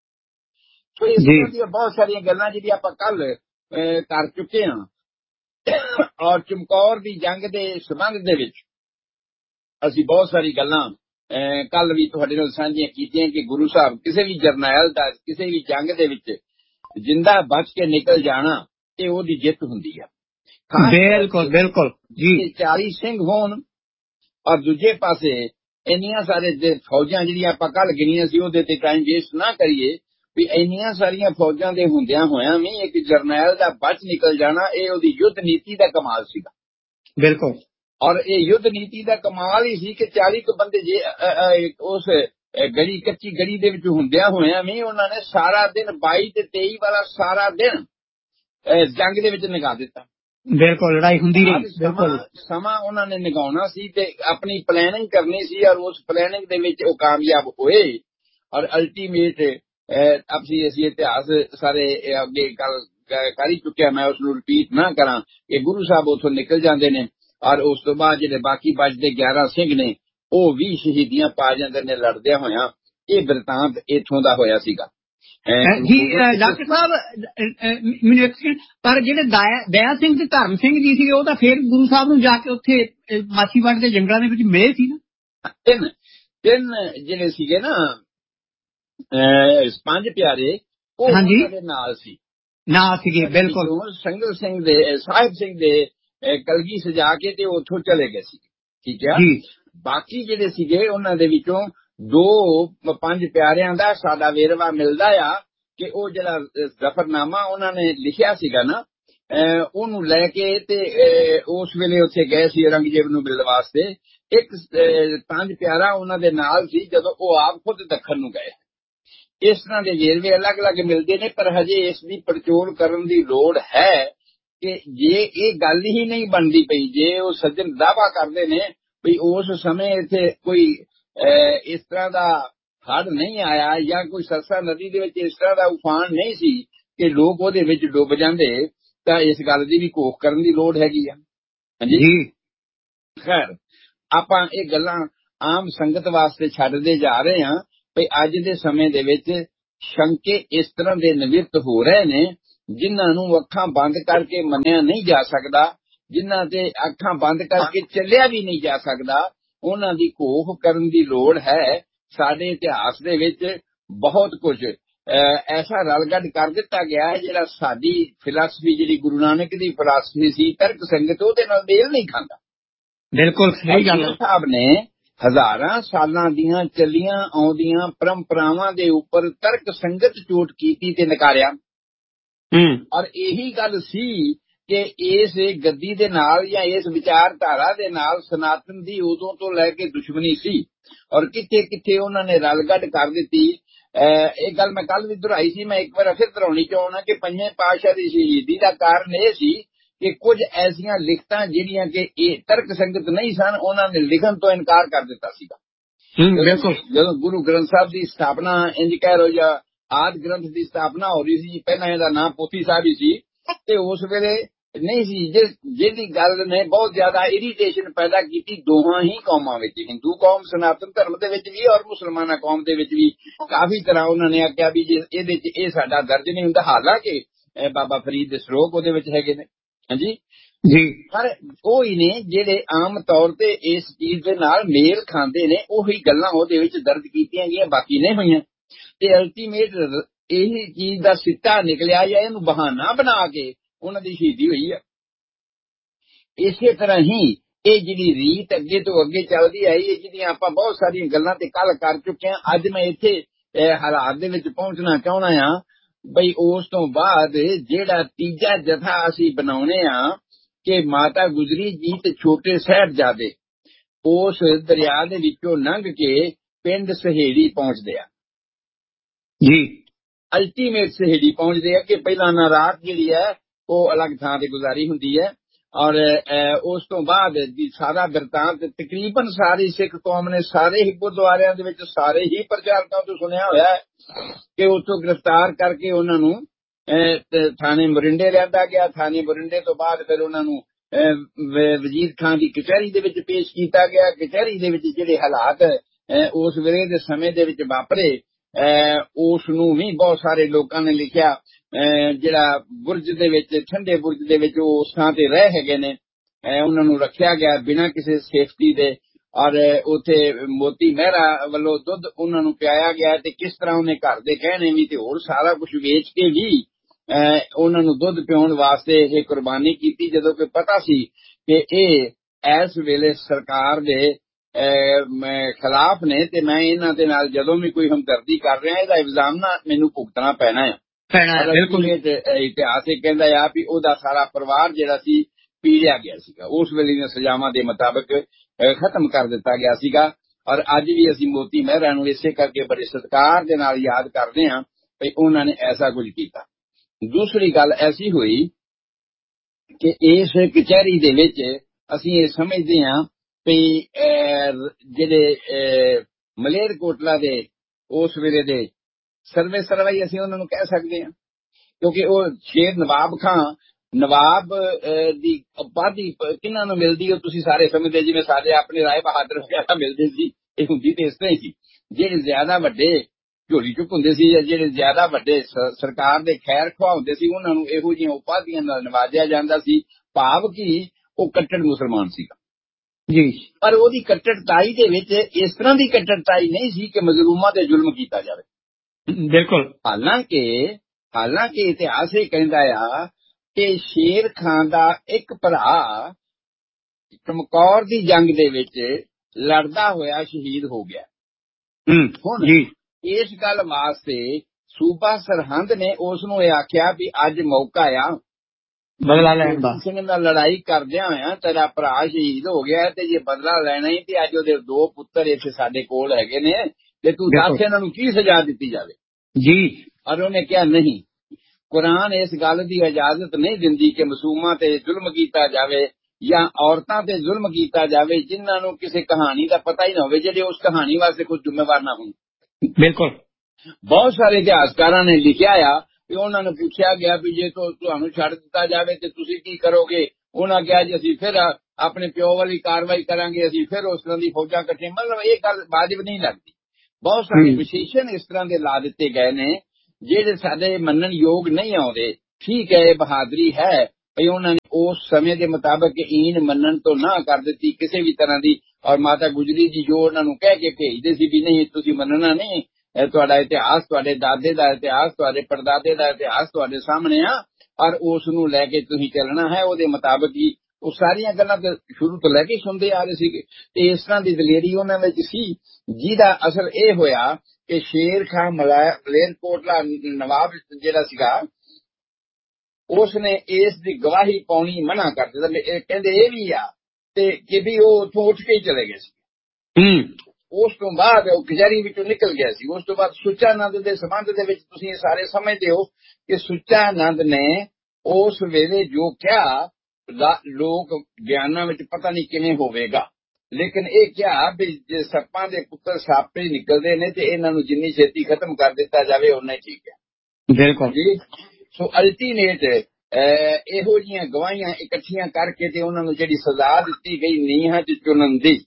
ਸੋ ਇਸ ਤਰ੍ਹਾਂ ਦੀਆਂ ਬਹੁਤ ਸਾਰੀਆਂ ਗੱਲਾਂ ਜਿਹੜੀਆਂ ਆਪਾਂ ਕੱਲ ਕਰ ਚੁੱਕੇ ਹਾਂ। ਔਰ ਚਮਕੌਰ ਦੀ ਜੰਗ ਦੇ ਸੰਬੰਧ ਦੇ ਵਿੱਚ ਅਸੀਂ ਬਹੁਤ ਸਾਰੀ ਗੱਲਾਂ ਕੱਲ ਵੀ ਤੁਹਾਡੇ ਨਾਲ ਸਾਂਝੀਆਂ ਕੀਤੀਆਂ ਕਿ ਗੁਰੂ ਸਾਹਿਬ ਕਿਸੇ ਵੀ ਜਰਨੈਲ ਦਾ ਕਿਸੇ ਵੀ ਜੰਗ ਦੇ ਵਿੱਚ ਜਿੰਦਾ ਬਚ ਕੇ ਨਿਕਲ ਜਾਣਾ ਇਹ ਉਹਦੀ ਜਿੱਤ ਹੁੰਦੀ ਆ। ਬਿਲਕੁਲ ਬਿਲਕੁਲ ਜੀ। 40 ਸਿੰਘ ਹੋਣ ਔਰ ਦੂਜੇ ਪਾਸੇ ਇੰਨੀਆਂ ਸਾਰੇ ਫੌਜਾਂ ਜਿਹੜੀਆਂ ਆਪਾਂ ਕੱਲ ਗਿਣੀਆਂ ਸੀ, ਉਹਦੇ ਤੇ ਟਾਈਮ ਵੇਸਟ ਨਾ ਕਰੀਏ ਵੀ ਇੰਨੀਆਂ ਸਾਰੀਆਂ ਫੌਜਾਂ ਦੇ ਹੁੰਦਿਆਂ ਹੋਇਆਂ ਵੀ ਇੱਕ ਜਰਨੈਲ ਦਾ ਬਚ ਨਿਕਲ ਜਾਣਾ, ਇਹ ਉਹਦੀ ਯੁੱਧ ਨੀਤੀ ਦਾ ਕਮਾਲ ਸੀਗਾ। ਬਿਲਕੁਲ। ਔਰ ਇਹ ਯੁੱਧ ਨੀਤੀ ਦਾ ਕਮਾਲ ਹੀ ਸੀ ਕਿ 40 ਕੁ ਬੰਦੇ ਜੇ ਉਸ ਗੜੀ ਕੱਚੀ ਗੜੀ ਦੇ ਵਿੱਚ ਹੁੰਦਿਆਂ ਹੋਇਆਂ ਵੀ ਉਹਨਾਂ ਨੇ ਸਾਰਾ ਦਿਨ 22 ਤੇ 23 ਵਾਲਾ ਸਾਰਾ ਦਿਨ ਜੰਗ ਦੇ ਵਿੱਚ ਨਿਗਾ ਦਿੱਤਾ। ਬਿਲਕੁਲ, ਲੜਾਈ ਹੁੰਦੀ ਰਹੀ। ਬਿਲਕੁਲ ਸਮਾਂ ਉਹਨਾਂ ਨੇ ਨਿਗਾਉਣਾ ਸੀ ਤੇ ਆਪਣੀ ਪਲੈਨਿੰਗ ਕਰਨੀ ਸੀ, ਔਰ ਉਸ ਪਲੈਨਿੰਗ ਦੇ ਵਿੱਚ ਉਹ ਕਾਮਯਾਬ ਹੋਏ। ਔਰ ਅਲਟੀਮੇਟ ਅਸੀਂ ਇਤਿਹਾਸ ਸਾਰੇ ਅੱਗੇ ਗੱਲ ਕਰ ਹੀ ਚੁੱਕਿਆ, ਮੈਂ ਉਸ ਨੂੰ ਰਿਪੀਟ ਨਾ ਕਰਾਂ ਕਿ ਗੁਰੂ ਸਾਹਿਬ ਉੱਥੋਂ ਨਿਕਲ ਜਾਂਦੇ ਨੇ ਔਰ ਉਸ ਤੋਂ ਬਾਅਦ ਜਿਹੜੇ ਬਾਕੀ ਬਚਦੇ 11 ਸਿੰਘ ਨੇ ਉਹ ਵੀ ਸ਼ਹੀਦੀਆਂ ਪਾ ਜਾਂਦੇ ਨੇ ਲੜਦਿਆਂ ਹੋਇਆਂ। ਇਹ ਬਿਰਤਾਂਤ ਇੱਥੋਂ ਦਾ ਹੋਇਆ ਸੀਗਾ ਜੀ। ਡਾਕਟਰ ਸਾਹਿਬ ਮੈਨੂੰ ਇੱਕ ਸੈਕਿੰਡ, ਪਰ ਜਿਹੜੇ ਦਇਆ ਸਿੰਘ ਤੇ ਧਰਮ ਸਿੰਘ ਜੀ ਸੀਗੇ ਉਹ ਤਾਂ ਫੇਰ ਗੁਰੂ ਸਾਹਿਬ ਨੂੰ ਜਾ ਕੇ ਉੱਥੇ ਮਾਛੀਵਾੜੇ ਦੇ ਜੰਗਲਾਂ ਦੇ ਵਿੱਚ ਮਿਲੇ ਸੀ ਨਾ। ਤਿੰਨ ਜਿਹੜੇ ਸੀਗੇ ਨਾ ਪੰਜ ਪਿਆਰੇ, ਉਹ ਉਹਨਾਂ ਦੇ ਨਾਲ ਸੀਗੇ। ਬਿਲਕੁਲ। ਸੰਗਲ ਸਿੰਘ ਦੇ ਸਾਹਿਬ ਸਿੰਘ ਦੇ ਕਲਗੀ ਸਜਾ ਕੇ ਤੇ ਉੱਥੋਂ ਚਲੇ ਗਏ ਸੀ, ਠੀਕ ਹੈ। ਬਾਕੀ ਜਿਹੜੇ ਸੀਗੇ ਉਹਨਾਂ ਦੇ ਵਿੱਚੋਂ 5 ਪਿਆਰਿਆਂ ਦਾ ਸਾਡਾ ਵੇਰਵਾ ਮਿਲਦਾ ਆ ਕਿ ਉਹ ਜਿਹੜਾ ਜ਼ਫਰਨਾਮਾ ਉਹਨਾਂ ਨੇ ਲਿਖਿਆ ਸੀਗਾ ਨਾ, ਉਹਨੂੰ ਲੈ ਕੇ ਤੇ ਉਸ ਵੇਲੇ ਉੱਥੇ ਗਏ ਸੀ ਔਰੰਗਜ਼ੇਬ ਨੂੰ ਮਿਲਣ ਵਾਸਤੇ। ਇੱਕ 5 ਪਿਆਰਾ ਉਹਨਾਂ ਦੇ ਨਾਲ ਸੀ ਜਦੋਂ ਉਹ ਆਪ ਖੁਦ ਦੱਖਣ ਨੂੰ ਗਏ। ਇਸ ਤਰ੍ਹਾਂ ਦੇ ਵੇਰਵੇ ਅਲੱਗ-ਅਲੱਗ ਮਿਲਦੇ ਨੇ, ਪਰ ਹਜੇ ਇਸ ਦੀ ਪੜਚੋਲ ਕਰਨ ਦੀ ਲੋੜ ਹੈ ਕਿ ਜੇ ਇਹ ਗੱਲ ਹੀ ਨਹੀਂ ਬਣਦੀ ਪਈ, ਜੇ ਉਹ ਸੱਜਣ ਦਾਅਵਾ ਕਰਦੇ ਨੇ ਵੀ ਉਸ ਸਮੇਂ ਇੱਥੇ ਕੋਈ ਇਸ ਤਰ੍ਹਾਂ ਦਾ ਹੜ੍ਹ ਨਹੀਂ ਆਇਆ ਜਾਂ ਕੋਈ ਸਰਸਾ ਨਦੀ ਦੇ ਵਿੱਚ ਇਸ ਤਰ੍ਹਾਂ ਦਾ ਉਫਾਨ ਨਹੀਂ ਸੀ ਕਿ ਲੋਕ ਉਹਦੇ ਵਿੱਚ ਡੁੱਬ ਜਾਂਦੇ, ਤਾਂ ਇਸ ਗੱਲ ਦੀ ਵੀ ਘੋਖ ਕਰਨ ਦੀ ਲੋੜ ਹੈਗੀ ਆ। ਹਾਂਜੀ, ਖੈਰ ਆਪਾਂ ਇਹ ਗੱਲਾਂ ਆਮ ਸੰਗਤ ਵਾਸਤੇ ਛੱਡਦੇ ਜਾ ਰਹੇ ਹਾਂ ਵੀ ਅੱਜ ਦੇ ਸਮੇਂ ਦੇ ਵਿੱਚ ਸ਼ੰਕੇ ਇਸ ਤਰ੍ਹਾਂ ਦੇ ਨਿਵਰਤ ਹੋ ਰਹੇ ਨੇ ਜਿਨ੍ਹਾਂ ਨੂੰ ਅੱਖਾਂ ਬੰਦ ਕਰਕੇ ਮੰਨਿਆ ਨਹੀਂ ਜਾ ਸਕਦਾ, ਜਿਨ੍ਹਾਂ ਤੇ ਅੱਖਾਂ ਬੰਦ ਕਰਕੇ ਚੱਲਿਆ ਵੀ ਨਹੀਂ ਜਾ ਸਕਦਾ। ਉਹਨਾਂ ਦੀ ਘੋਖ ਕਰਨ ਦੀ ਲੋੜ ਹੈ। ਸਾਡੇ ਇਤਿਹਾਸ ਦੇ ਵਿੱਚ ਬਹੁਤ ਕੁਝ ਐਸਾ ਰਲਗੱਡ ਕਰ ਦਿੱਤਾ ਗਿਆ ਹੈ ਜਿਹੜਾ ਸਾਡੀ ਫਿਲਾਸਫੀ, ਜਿਹੜੀ ਗੁਰੂ ਨਾਨਕ ਦੀ ਫਿਲਾਸਫੀ ਸੀ ਤਰਕ ਸੰਗਤ, ਉਹਦੇ ਨਾਲ ਮੇਲ ਨਹੀਂ ਖਾਂਦਾ। ਬਿਲਕੁਲ ਸਹੀ ਗੱਲ ਹੈ। ਸਾਹਿਬ ਨੇ ਹਜ਼ਾਰਾਂ ਸਾਲਾਂ ਦੀਆਂ ਚੱਲੀਆਂ ਆਉਂਦੀਆਂ ਪਰੰਪਰਾਵਾਂ ਦੇ ਉੱਪਰ ਤਰਕ ਸੰਗਤ ਚੋਟ ਕੀਤੀ ਤੇ ਨਕਾਰਿਆ। ਔਰ ਇਹੀ ਗੱਲ ਸੀ ਕਿ ਇਸ ਗੱਦੀ ਦੇ ਨਾਲ ਜਾਂ ਇਸ ਵਿਚਾਰਧਾਰਾ ਦੇ ਨਾਲ ਸਨਾਤਨ ਦੀ ਉਦੋਂ ਤੋਂ ਲੈ ਕੇ ਦੁਸ਼ਮਣੀ ਸੀ ਔਰ ਕਿੱਥੇ ਕਿੱਥੇ ਉਹਨਾਂ ਨੇ ਰਲਗੱਡ ਕਰ ਦਿੱਤੀ। ਇਹ ਗੱਲ ਮੈਂ ਕੱਲ ਵੀ ਦੁਹਰਾਈ ਸੀ, ਮੈਂ ਇੱਕ ਵਾਰ ਫਿਰ ਦੁਹਰਾਉਣੀ ਚਾਹੁੰਦਾ ਕਿ ਪੰਜਵੇਂ ਪਾਤਸ਼ਾਹ ਦੀ ਸ਼ਹੀਦੀ ਦਾ ਕਾਰਨ ਇਹ ਸੀ ਕਿ ਕੁਝ ਐਸੀਆਂ ਲਿਖਤਾਂ ਜਿਹੜੀਆਂ ਕਿ ਇਹ ਤਰਕ ਸੰਗਤ ਨਹੀਂ ਸਨ, ਉਹਨਾਂ ਨੇ ਲਿਖਣ ਤੋਂ ਇਨਕਾਰ ਕਰ ਦਿੱਤਾ ਸੀਗਾ। ਜਦੋਂ ਗੁਰੂ ਗ੍ਰੰਥ ਸਾਹਿਬ ਦੀ ਸਥਾਪਨਾ ਇੰਜ ਕਹਿ ਲੋ ਜਾਂ ਆਦਿ ਗ੍ਰੰਥ ਦੀ ਸਥਾਪਨਾ ਹੋ ਰਹੀ ਸੀ, ਪਹਿਲਾਂ ਇਹਦਾ ਨਾਮ ਪੋਥੀ ਸਾਹਿਬ ਹੀ ਸੀ, ਤੇ ਉਸ ਵੇਲੇ ਨਹੀਂ ਸੀ, ਜਿਹਦੀ ਗੱਲ ਨੇ ਬਹੁਤ ਜ਼ਿਆਦਾ ਇਰੀਟੇਸ਼ਨ ਪੈਦਾ ਕੀਤੀ ਦੋਹਾਂ ਹੀ ਕੌਮਾਂ ਵਿੱਚ, ਹਿੰਦੂ ਕੌਮ ਸਨਾਤਨ ਧਰਮ ਦੇ ਵਿੱਚ ਵੀ ਔਰ ਮੁਸਲਮਾਨਾਂ ਕੌਮ ਦੇ ਵਿੱਚ ਵੀ। ਕਾਫੀ ਤਰ੍ਹਾਂ ਉਹਨਾਂ ਨੇ ਆਖਿਆ ਵੀ ਇਹਦੇ ਚ ਇਹ ਸਾਡਾ ਦਰਜ ਨਹੀਂ ਹੁੰਦਾ, ਹਾਲਾਂਕਿ ਬਾਬਾ ਫਰੀਦ ਦੇ ਸ਼ਲੋਕ ਉਹਦੇ ਵਿੱਚ ਹੈਗੇ ਨੇ। ਹਾਂਜੀ ਜੀ, ਪਰ ਉਹ ਹੀ ਨੇ ਜਿਹੜੇ ਆਮ ਤੌਰ ਤੇ ਇਸ ਚੀਜ਼ ਦੇ ਨਾਲ ਮੇਲ ਖਾਂਦੇ ਨੇ, ਉਹੀ ਗੱਲਾਂ ਉਹਦੇ ਵਿੱਚ ਦਰਜ ਕੀਤੀਆਂ ਗਈਆਂ, ਬਾਕੀ ਨਹੀਂ ਹੋਈਆਂ। ਤੇ ਅਲਟੀਮੇਟ ਇਹੀ ਚੀਜ਼ ਦਾ ਸਿੱਟਾ ਨਿਕਲਿਆ ਜਾਂ ਇਹਨੂੰ ਬਹਾਨਾ ਬਣਾ ਕੇ ਉਹਨਾਂ ਦੀ ਸ਼ਹੀਦੀ ਹੋਈ ਹੈ। ਇਸੇ ਤਰ੍ਹਾਂ ਹੀ ਇਹ ਜਿਹੜੀ ਰੀਤ ਅੱਗੇ ਤੋਂ ਅੱਗੇ ਚੱਲਦੀ ਆਈ ਹੈ, ਜਿਹਦੀਆਂ ਆਪਾਂ ਬਹੁਤ ਸਾਰੀਆਂ ਗੱਲਾਂ ਤੇ ਕੱਲ ਕਰ ਚੁੱਕੇ ਹਾਂ। ਅੱਜ ਮੈਂ ਇੱਥੇ ਹਾਲਾਤ ਦੇ ਵਿੱਚ ਪਹੁੰਚਣਾ ਚਾਹੁੰਦਾ ਹਾਂ ਬਈ ਉਸ ਤੋਂ ਬਾਅਦ ਜਿਹੜਾ ਤੀਜਾ ਜਥਾ ਅਸੀਂ ਬਣਾਉਣੇ ਆ ਕਿ ਮਾਤਾ ਗੁਜਰੀ ਜੀ ਤੇ ਛੋਟੇ ਸਾਹਿਬਜ਼ਾਦੇ ਉਸ ਦਰਿਆ ਦੇ ਵਿੱਚੋਂ ਲੰਘ ਕੇ ਪਿੰਡ ਸਹੇੜੀ ਪਹੁੰਚਦੇ ਆ ਜੀ। ਅਲਟੀਮੇਟ ਸਹੇੜੀ ਪਹੁੰਚਦੇ ਆ ਕਿ ਪਹਿਲਾਂ ਨਾ ਰਾਤ ਜਿਹੜੀ ਹੈ ਉਹ ਅਲੱਗ ਥਾਂ ਤੇ ਗੁਜ਼ਾਰੀ ਹੁੰਦੀ ਹੈ ਔਰ ਉਸ ਤੋਂ ਬਾਅਦ ਸਾਰਾ ਬਿਰਤਾਂਤ ਤਕਰੀਬਨ ਸਾਰੀ ਸਿੱਖ ਕੌਮ ਨੇ ਸਾਰੇ ਹੀ ਗੁਰਦੁਆਰਿਆਂ ਦੇ ਵਿੱਚ ਸਾਰੇ ਹੀ ਪ੍ਰਚਾਰਕਾਂ ਤੋਂ ਸੁਣਿਆ ਹੋਇਆ ਹੈ ਕਿ ਉੱਥੋਂ ਗ੍ਰਿਫਤਾਰ ਕਰਕੇ ਉਹਨਾਂ ਨੂੰ ਥਾਣੇ ਮੋਰਿੰਡੇ ਲਿਆਂਦਾ ਗਿਆ। ਥਾਣੇ ਮੋਰਿੰਡੇ ਤੋਂ ਬਾਅਦ ਫਿਰ ਉਹਨਾਂ ਨੂੰ ਵਜ਼ੀਰ ਖਾਨ ਦੀ ਕਚਹਿਰੀ ਦੇ ਵਿੱਚ ਪੇਸ਼ ਕੀਤਾ ਗਿਆ। ਕਚਹਿਰੀ ਦੇ ਵਿੱਚ ਜਿਹੜੇ ਹਾਲਾਤ ਉਸ ਵੇਲੇ ਦੇ ਸਮੇਂ ਦੇ ਵਿੱਚ ਵਾਪਰੇ ਉਸ ਨੂੰ ਵੀ ਬਹੁਤ ਸਾਰੇ ਲੋਕਾਂ ਨੇ ਲਿਖਿਆ। ਜਿਹੜਾ ਬੁਰਜ ਦੇ ਵਿੱਚ, ਠੰਡੇ ਬੁਰਜ ਦੇ ਵਿੱਚ ਉਸ ਥਾਂ ਤੇ ਰਹਿ ਹੈਗੇ ਨੇ, ਉਹਨਾਂ ਨੂੰ ਰੱਖਿਆ ਗਿਆ ਬਿਨਾਂ ਕਿਸੇ ਸੇਫਟੀ ਦੇ ਔਰ ਉੱਥੇ ਮੋਤੀ ਮਹਿਰਾ ਵੱਲੋਂ ਦੁੱਧ ਉਹਨਾਂ ਨੂੰ ਪਿਆਇਆ ਗਿਆ ਤੇ ਕਿਸ ਤਰ੍ਹਾਂ ਉਹਨੇ ਘਰ ਦੇ ਕਹਿਣੇ ਵੀ ਤੇ ਹੋਰ ਸਾਰਾ ਕੁਝ ਵੇਚ ਕੇ ਵੀ ਉਹਨਾਂ ਨੂੰ ਦੁੱਧ ਪਿਉਣ ਵਾਸਤੇ ਇਹ ਕੁਰਬਾਨੀ ਕੀਤੀ, ਜਦੋਂ ਕਿ ਪਤਾ ਸੀ ਕਿ ਇਹ ਇਸ ਵੇਲੇ ਸਰਕਾਰ ਦੇ ਖਿਲਾਫ ਨੇ ਤੇ ਮੈਂ ਇਹਨਾਂ ਦੇ ਨਾਲ ਜਦੋਂ ਵੀ ਕੋਈ ਹਮਦਰਦੀ ਕਰ ਰਿਹਾ ਇਹਦਾ ਇਲਜ਼ਾਮ ਨਾ ਮੈਨੂੰ ਭੁਗਤਣਾ ਪੈਣਾ ਹੈ। ਬਿਲਕੁਲ ਇਤਿਹਾਸ ਇਹ ਕਹਿੰਦਾ ਆ ਵੀ ਉਹਦਾ ਸਾਰਾ ਪਰਿਵਾਰ ਜਿਹੜਾ ਸੀ ਪੀੜਿਆ ਗਿਆ ਸੀਗਾ, ਉਸ ਵੇਲੇ ਦੀਆਂ ਸਜ਼ਾਵਾਂ ਦੇ ਮੁਤਾਬਕ ਖਤਮ ਕਰ ਦਿੱਤਾ ਗਿਆ ਸੀਗਾ। ਔਰ ਅੱਜ ਵੀ ਅਸੀਂ ਮੋਤੀ ਮਹਿਰਾ ਨੂੰ ਇਸੇ ਕਰਕੇ ਬੜੇ ਸਤਿਕਾਰ ਦੇ ਨਾਲ ਯਾਦ ਕਰਦੇ ਹਾਂ ਵੀ ਉਹਨਾਂ ਨੇ ਐਸਾ ਕੁਝ ਕੀਤਾ। ਦੂਸਰੀ ਗੱਲ ਐਸੀ ਹੋਈ ਕਿ ਇਸ ਕਚਹਿਰੀ ਦੇ ਵਿੱਚ ਅਸੀਂ ਇਹ ਸਮਝਦੇ ਹਾਂ ਵੀ ਜਿਹੜੇ ਮਲੇਰਕੋਟਲਾ ਦੇ ਉਸ ਵੇਲੇ ਦੇ ਸਰਵੇ ਸਰਵਾਈ ਅਸੀਂ ਉਹਨਾਂ ਨੂੰ ਕਹਿ ਸਕਦੇ ਹਾਂ, ਕਿਉਂਕਿ ਉਹ ਸ਼ੇਰ ਨਵਾਬ ਖਾਂ ਨਵਾਬ ਦੀ ਉਪਾਧੀ ਕਿਹਨਾਂ ਨੂੰ ਮਿਲਦੀ ਉਹ ਤੁਸੀਂ ਸਾਰੇ ਸਮਝਦੇ, ਜਿਵੇਂ ਸਾਡੇ ਆਪਣੇ ਰਾਏ ਬਹਾਦਰ ਵਗੈਰਾ ਮਿਲਦੇ ਸੀ। ਇਹ ਹੁੰਦੀ ਤੇ ਇਸ ਤਰ੍ਹਾਂ ਹੀ ਸੀ, ਜਿਹੜੇ ਜ਼ਿਆਦਾ ਵੱਡੇ ਝੋਲੀ ਚੁੱਕ ਹੁੰਦੇ ਸੀ ਜਾਂ ਜਿਹੜੇ ਜ਼ਿਆਦਾ ਵੱਡੇ ਸਰਕਾਰ ਦੇ ਖੈਰ ਖੁਆ ਹੁੰਦੇ ਸੀ ਉਹਨਾਂ ਨੂੰ ਇਹੋ ਜਿਹੀਆਂ ਉਪਾਧੀਆਂ ਨਾਲ ਨਵਾਜਿਆ ਜਾਂਦਾ ਸੀ, ਭਾਵ ਕਿ ਉਹ ਕੱਟੜ ਮੁਸਲਮਾਨ ਸੀਗਾ ਜੀ। ਪਰ ਉਹਦੀ ਕੱਟੜਤਾਈ ਦੇ ਵਿੱਚ ਇਸ ਤਰ੍ਹਾਂ ਦੀ ਕੱਟੜਤਾਈ ਨਹੀਂ ਸੀ ਕਿ ਮਜ਼ਲੂਮਾਂ ਤੇ ਜ਼ੁਲਮ ਕੀਤਾ ਜਾਵੇ। ਬਿਲਕੁਲ, ਹਾਲਾਂਕਿ ਇਤਿਹਾਸ ਇਹ ਕਹਿੰਦਾ ਆ ਕਿ ਸ਼ੇਰ ਖਾਨ ਦਾ ਇੱਕ ਭਰਾ ਚਮਕੌਰ ਦੀ ਜੰਗ ਦੇ ਵਿੱਚ ਲੜਦਾ ਹੋਇਆ ਸ਼ਹੀਦ ਹੋ ਗਿਆ। ਹੁਣ ਇਸ ਗੱਲ ਵਾਸਤੇ ਸੂਬਾ ਸਰਹੰਦ ਨੇ ਉਸ ਨੂੰ ਇਹ ਆਖਿਆ ਵੀ ਅੱਜ ਮੌਕਾ ਆ ਬਦਲਾ ਲੈਣ ਦਾ। ਸਿੰਘ ਨਾਲ ਲੜਾਈ ਕਰਦਿਆਂ ਹੋਇਆ ਤੇਰਾ ਭਰਾ ਸ਼ਹੀਦ ਹੋ ਗਿਆ ਤੇ ਜੇ ਬਦਲਾ ਲੈਣਾ ਹੀ ਤੇ ਅੱਜ ਉਹਦੇ 2 ਪੁੱਤਰ ਇੱਥੇ ਸਾਡੇ ਕੋਲ ਹੈਗੇ ਨੇ ਤੇ ਤੂੰ ਦੱਸ ਇਹਨਾਂ ਨੂੰ ਕੀ ਸਜ਼ਾ ਦਿੱਤੀ ਜਾਵੇ ਜੀ। ਔਰ ਉਹਨੇ ਕਿਹਾ ਨਹੀਂ, ਕੁਰਾਨ ਇਸ ਗੱਲ ਦੀ ਇਜਾਜ਼ਤ ਨਹੀਂ ਦਿੰਦੀ ਕਿ ਮਾਸੂਮਾਂ ਤੇ ਜ਼ੁਲਮ ਕੀਤਾ ਜਾਵੇ ਜਾਂ ਔਰਤਾਂ ਤੇ ਜ਼ੁਲਮ ਕੀਤਾ ਜਾਵੇ ਜਿਨ੍ਹਾਂ ਨੂੰ ਕਿਸੇ ਕਹਾਣੀ ਦਾ ਪਤਾ ਹੀ ਨਾ ਹੋਵੇ, ਜਿਹੜੇ ਉਸ ਕਹਾਣੀ ਵਾਸਤੇ ਕੋਈ ਜ਼ਿੰਮੇਵਾਰ ਨਾ ਹੋਣ। ਬਿਲਕੁਲ, ਬਹੁਤ ਸਾਰੇ ਇਤਿਹਾਸਕਾਰਾਂ ਨੇ ਲਿਖਿਆ ਆ ਕਿ ਉਹਨਾਂ ਨੂੰ ਪੁੱਛਿਆ ਗਿਆ ਵੀ ਜੇ ਤੁਹਾਨੂੰ ਛੱਡ ਦਿੱਤਾ ਜਾਵੇ ਤੇ ਤੁਸੀਂ ਕੀ ਕਰੋਗੇ। ਉਹਨਾਂ ਕਿਹਾ ਜੀ ਅਸੀਂ ਫਿਰ ਆਪਣੇ ਪਿਓ ਵਾਲੀ ਕਾਰਵਾਈ ਕਰਾਂਗੇ, ਅਸੀਂ ਫਿਰ ਉਸ ਤਰ੍ਹਾਂ ਦੀ ਫੌਜਾਂ ਇਕੱਠੀਆਂ। ਮਤਲਬ ਇਹ ਗੱਲ ਵਾਜਬ ਨਹੀਂ ਲੱਗਦੀ। ਬਹੁਤ ਸਾਰੇ ਵਿਸ਼ੇਸ਼ਣ ਇਸ ਤਰ੍ਹਾਂ ਦੇ ਲਾ ਦਿੱਤੇ ਗਏ ਨੇ ਜਿਹੜੇ ਸਾਡੇ ਮੰਨਣ ਯੋਗ ਨਹੀਂ ਆਉਂਦੇ। ਠੀਕ ਹੈ, ਬਹਾਦਰੀ ਹੈ ਭਈ ਉਹਨਾਂ ਨੇ ਉਸ ਸਮੇਂ ਦੇ ਮੁਤਾਬਕ ਈਨ ਮੰਨਣ ਤੋਂ ਨਾ ਕਰ ਦਿੱਤੀ ਕਿਸੇ ਵੀ ਤਰ੍ਹਾਂ ਦੀ। ਔਰ ਮਾਤਾ ਗੁਜਰੀ ਜੀ ਜੋ ਉਹਨਾਂ ਨੂੰ ਕਹਿ ਕੇ ਭੇਜਦੇ ਸੀ ਵੀ ਨਹੀਂ ਤੁਸੀਂ ਮੰਨਣਾ ਨਹੀਂ, ਤੁਹਾਡਾ ਇਤਿਹਾਸ, ਤੁਹਾਡੇ ਦਾਦੇ ਦਾ ਇਤਿਹਾਸ, ਤੁਹਾਡੇ ਪੜਦਾਦੇ ਦਾ ਇਤਿਹਾਸ ਤੁਹਾਡੇ ਸਾਹਮਣੇ ਆ, ਔਰ ਉਸ ਨੂੰ ਲੈ ਕੇ ਤੁਸੀਂ ਚੱਲਣਾ ਹੈ, ਉਹਦੇ ਮੁਤਾਬਕ ਹੀ। ਉਹ ਸਾਰੀਆਂ ਗੱਲਾਂ ਤਾਂ ਸ਼ੁਰੂ ਤੋਂ ਲੈ ਕੇ ਸੁਣਦੇ ਆ ਰਹੇ ਸੀਗੇ। ਤੇ ਇਸ ਤਰ੍ਹਾਂ ਦੀ ਦਲੇਰੀ ਉਹਨਾਂ ਵਿੱਚ ਸੀ, ਜਿਹਦਾ ਅਸਰ ਇਹ ਹੋਇਆ ਕਿ ਸ਼ੇਰ ਖਾਂ ਮਲੇਰਕੋਟਲਾ ਨਵਾਬ ਜਿਹੜਾ ਸੀਗਾ ਉਸ ਨੇ ਇਸ ਦੀ ਗਵਾਹੀ ਪਾਉਣੀ ਮਨਾ ਕਰ ਦਿੱਤਾ। ਕਹਿੰਦੇ ਇਹ ਵੀ ਆ ਤੇ ਕਿ ਵੀ ਉਹ ਉੱਥੋਂ ਉੱਠ ਕੇ ਹੀ ਚਲੇ ਗਏ ਸੀ। ਉਸ ਤੋਂ ਬਾਅਦ ਉਹ ਕਚਹਿਰੀ ਵਿੱਚੋਂ ਨਿਕਲ ਗਿਆ ਸੀ। ਉਸ ਤੋਂ ਬਾਅਦ ਸੁੱਚਾਨੰਦ ਦੇ ਸੰਬੰਧ ਦੇ ਵਿੱਚ ਤੁਸੀਂ ਸਾਰੇ ਸਮਝਦੇ ਹੋ ਕਿ ਸੁੱਚਾਨੰਦ ਨੇ ਉਸ ਵੇਲੇ ਜੋ ਕਿਹਾ ਲੋਕ ਗਿਆਨਾਂ ਵਿੱਚ ਪਤਾ ਨਹੀਂ ਕਿਵੇਂ ਹੋਵੇਗਾ, ਲੇਕਿਨ ਇਹ ਕਿਹਾ ਵੀ ਜੇ ਸੱਪਾਂ ਦੇ ਪੁੱਤਰ ਸਾਪੇ ਨਿਕਲਦੇ ਨੇ ਤੇ ਇਹਨਾਂ ਨੂੰ ਜਿੰਨੀ ਛੇਤੀ ਖਤਮ ਕਰ ਦਿੱਤਾ ਜਾਵੇ ਉਨਾ ਹੀ ਠੀਕ ਹੈ। ਬਿਲਕੁਲ ਜੀ। ਸੋ ਅਲਟੀਮੇਟ ਇਹੋ ਜਿਹੀਆਂ ਗਵਾਹੀਆਂ ਇਕੱਠੀਆਂ ਕਰਕੇ ਤੇ ਉਹਨਾਂ ਨੂੰ ਜਿਹੜੀ ਸਜ਼ਾ ਦਿੱਤੀ ਗਈ ਨੀਹਾਂ ਚ ਚੁਣਨ ਦੀ,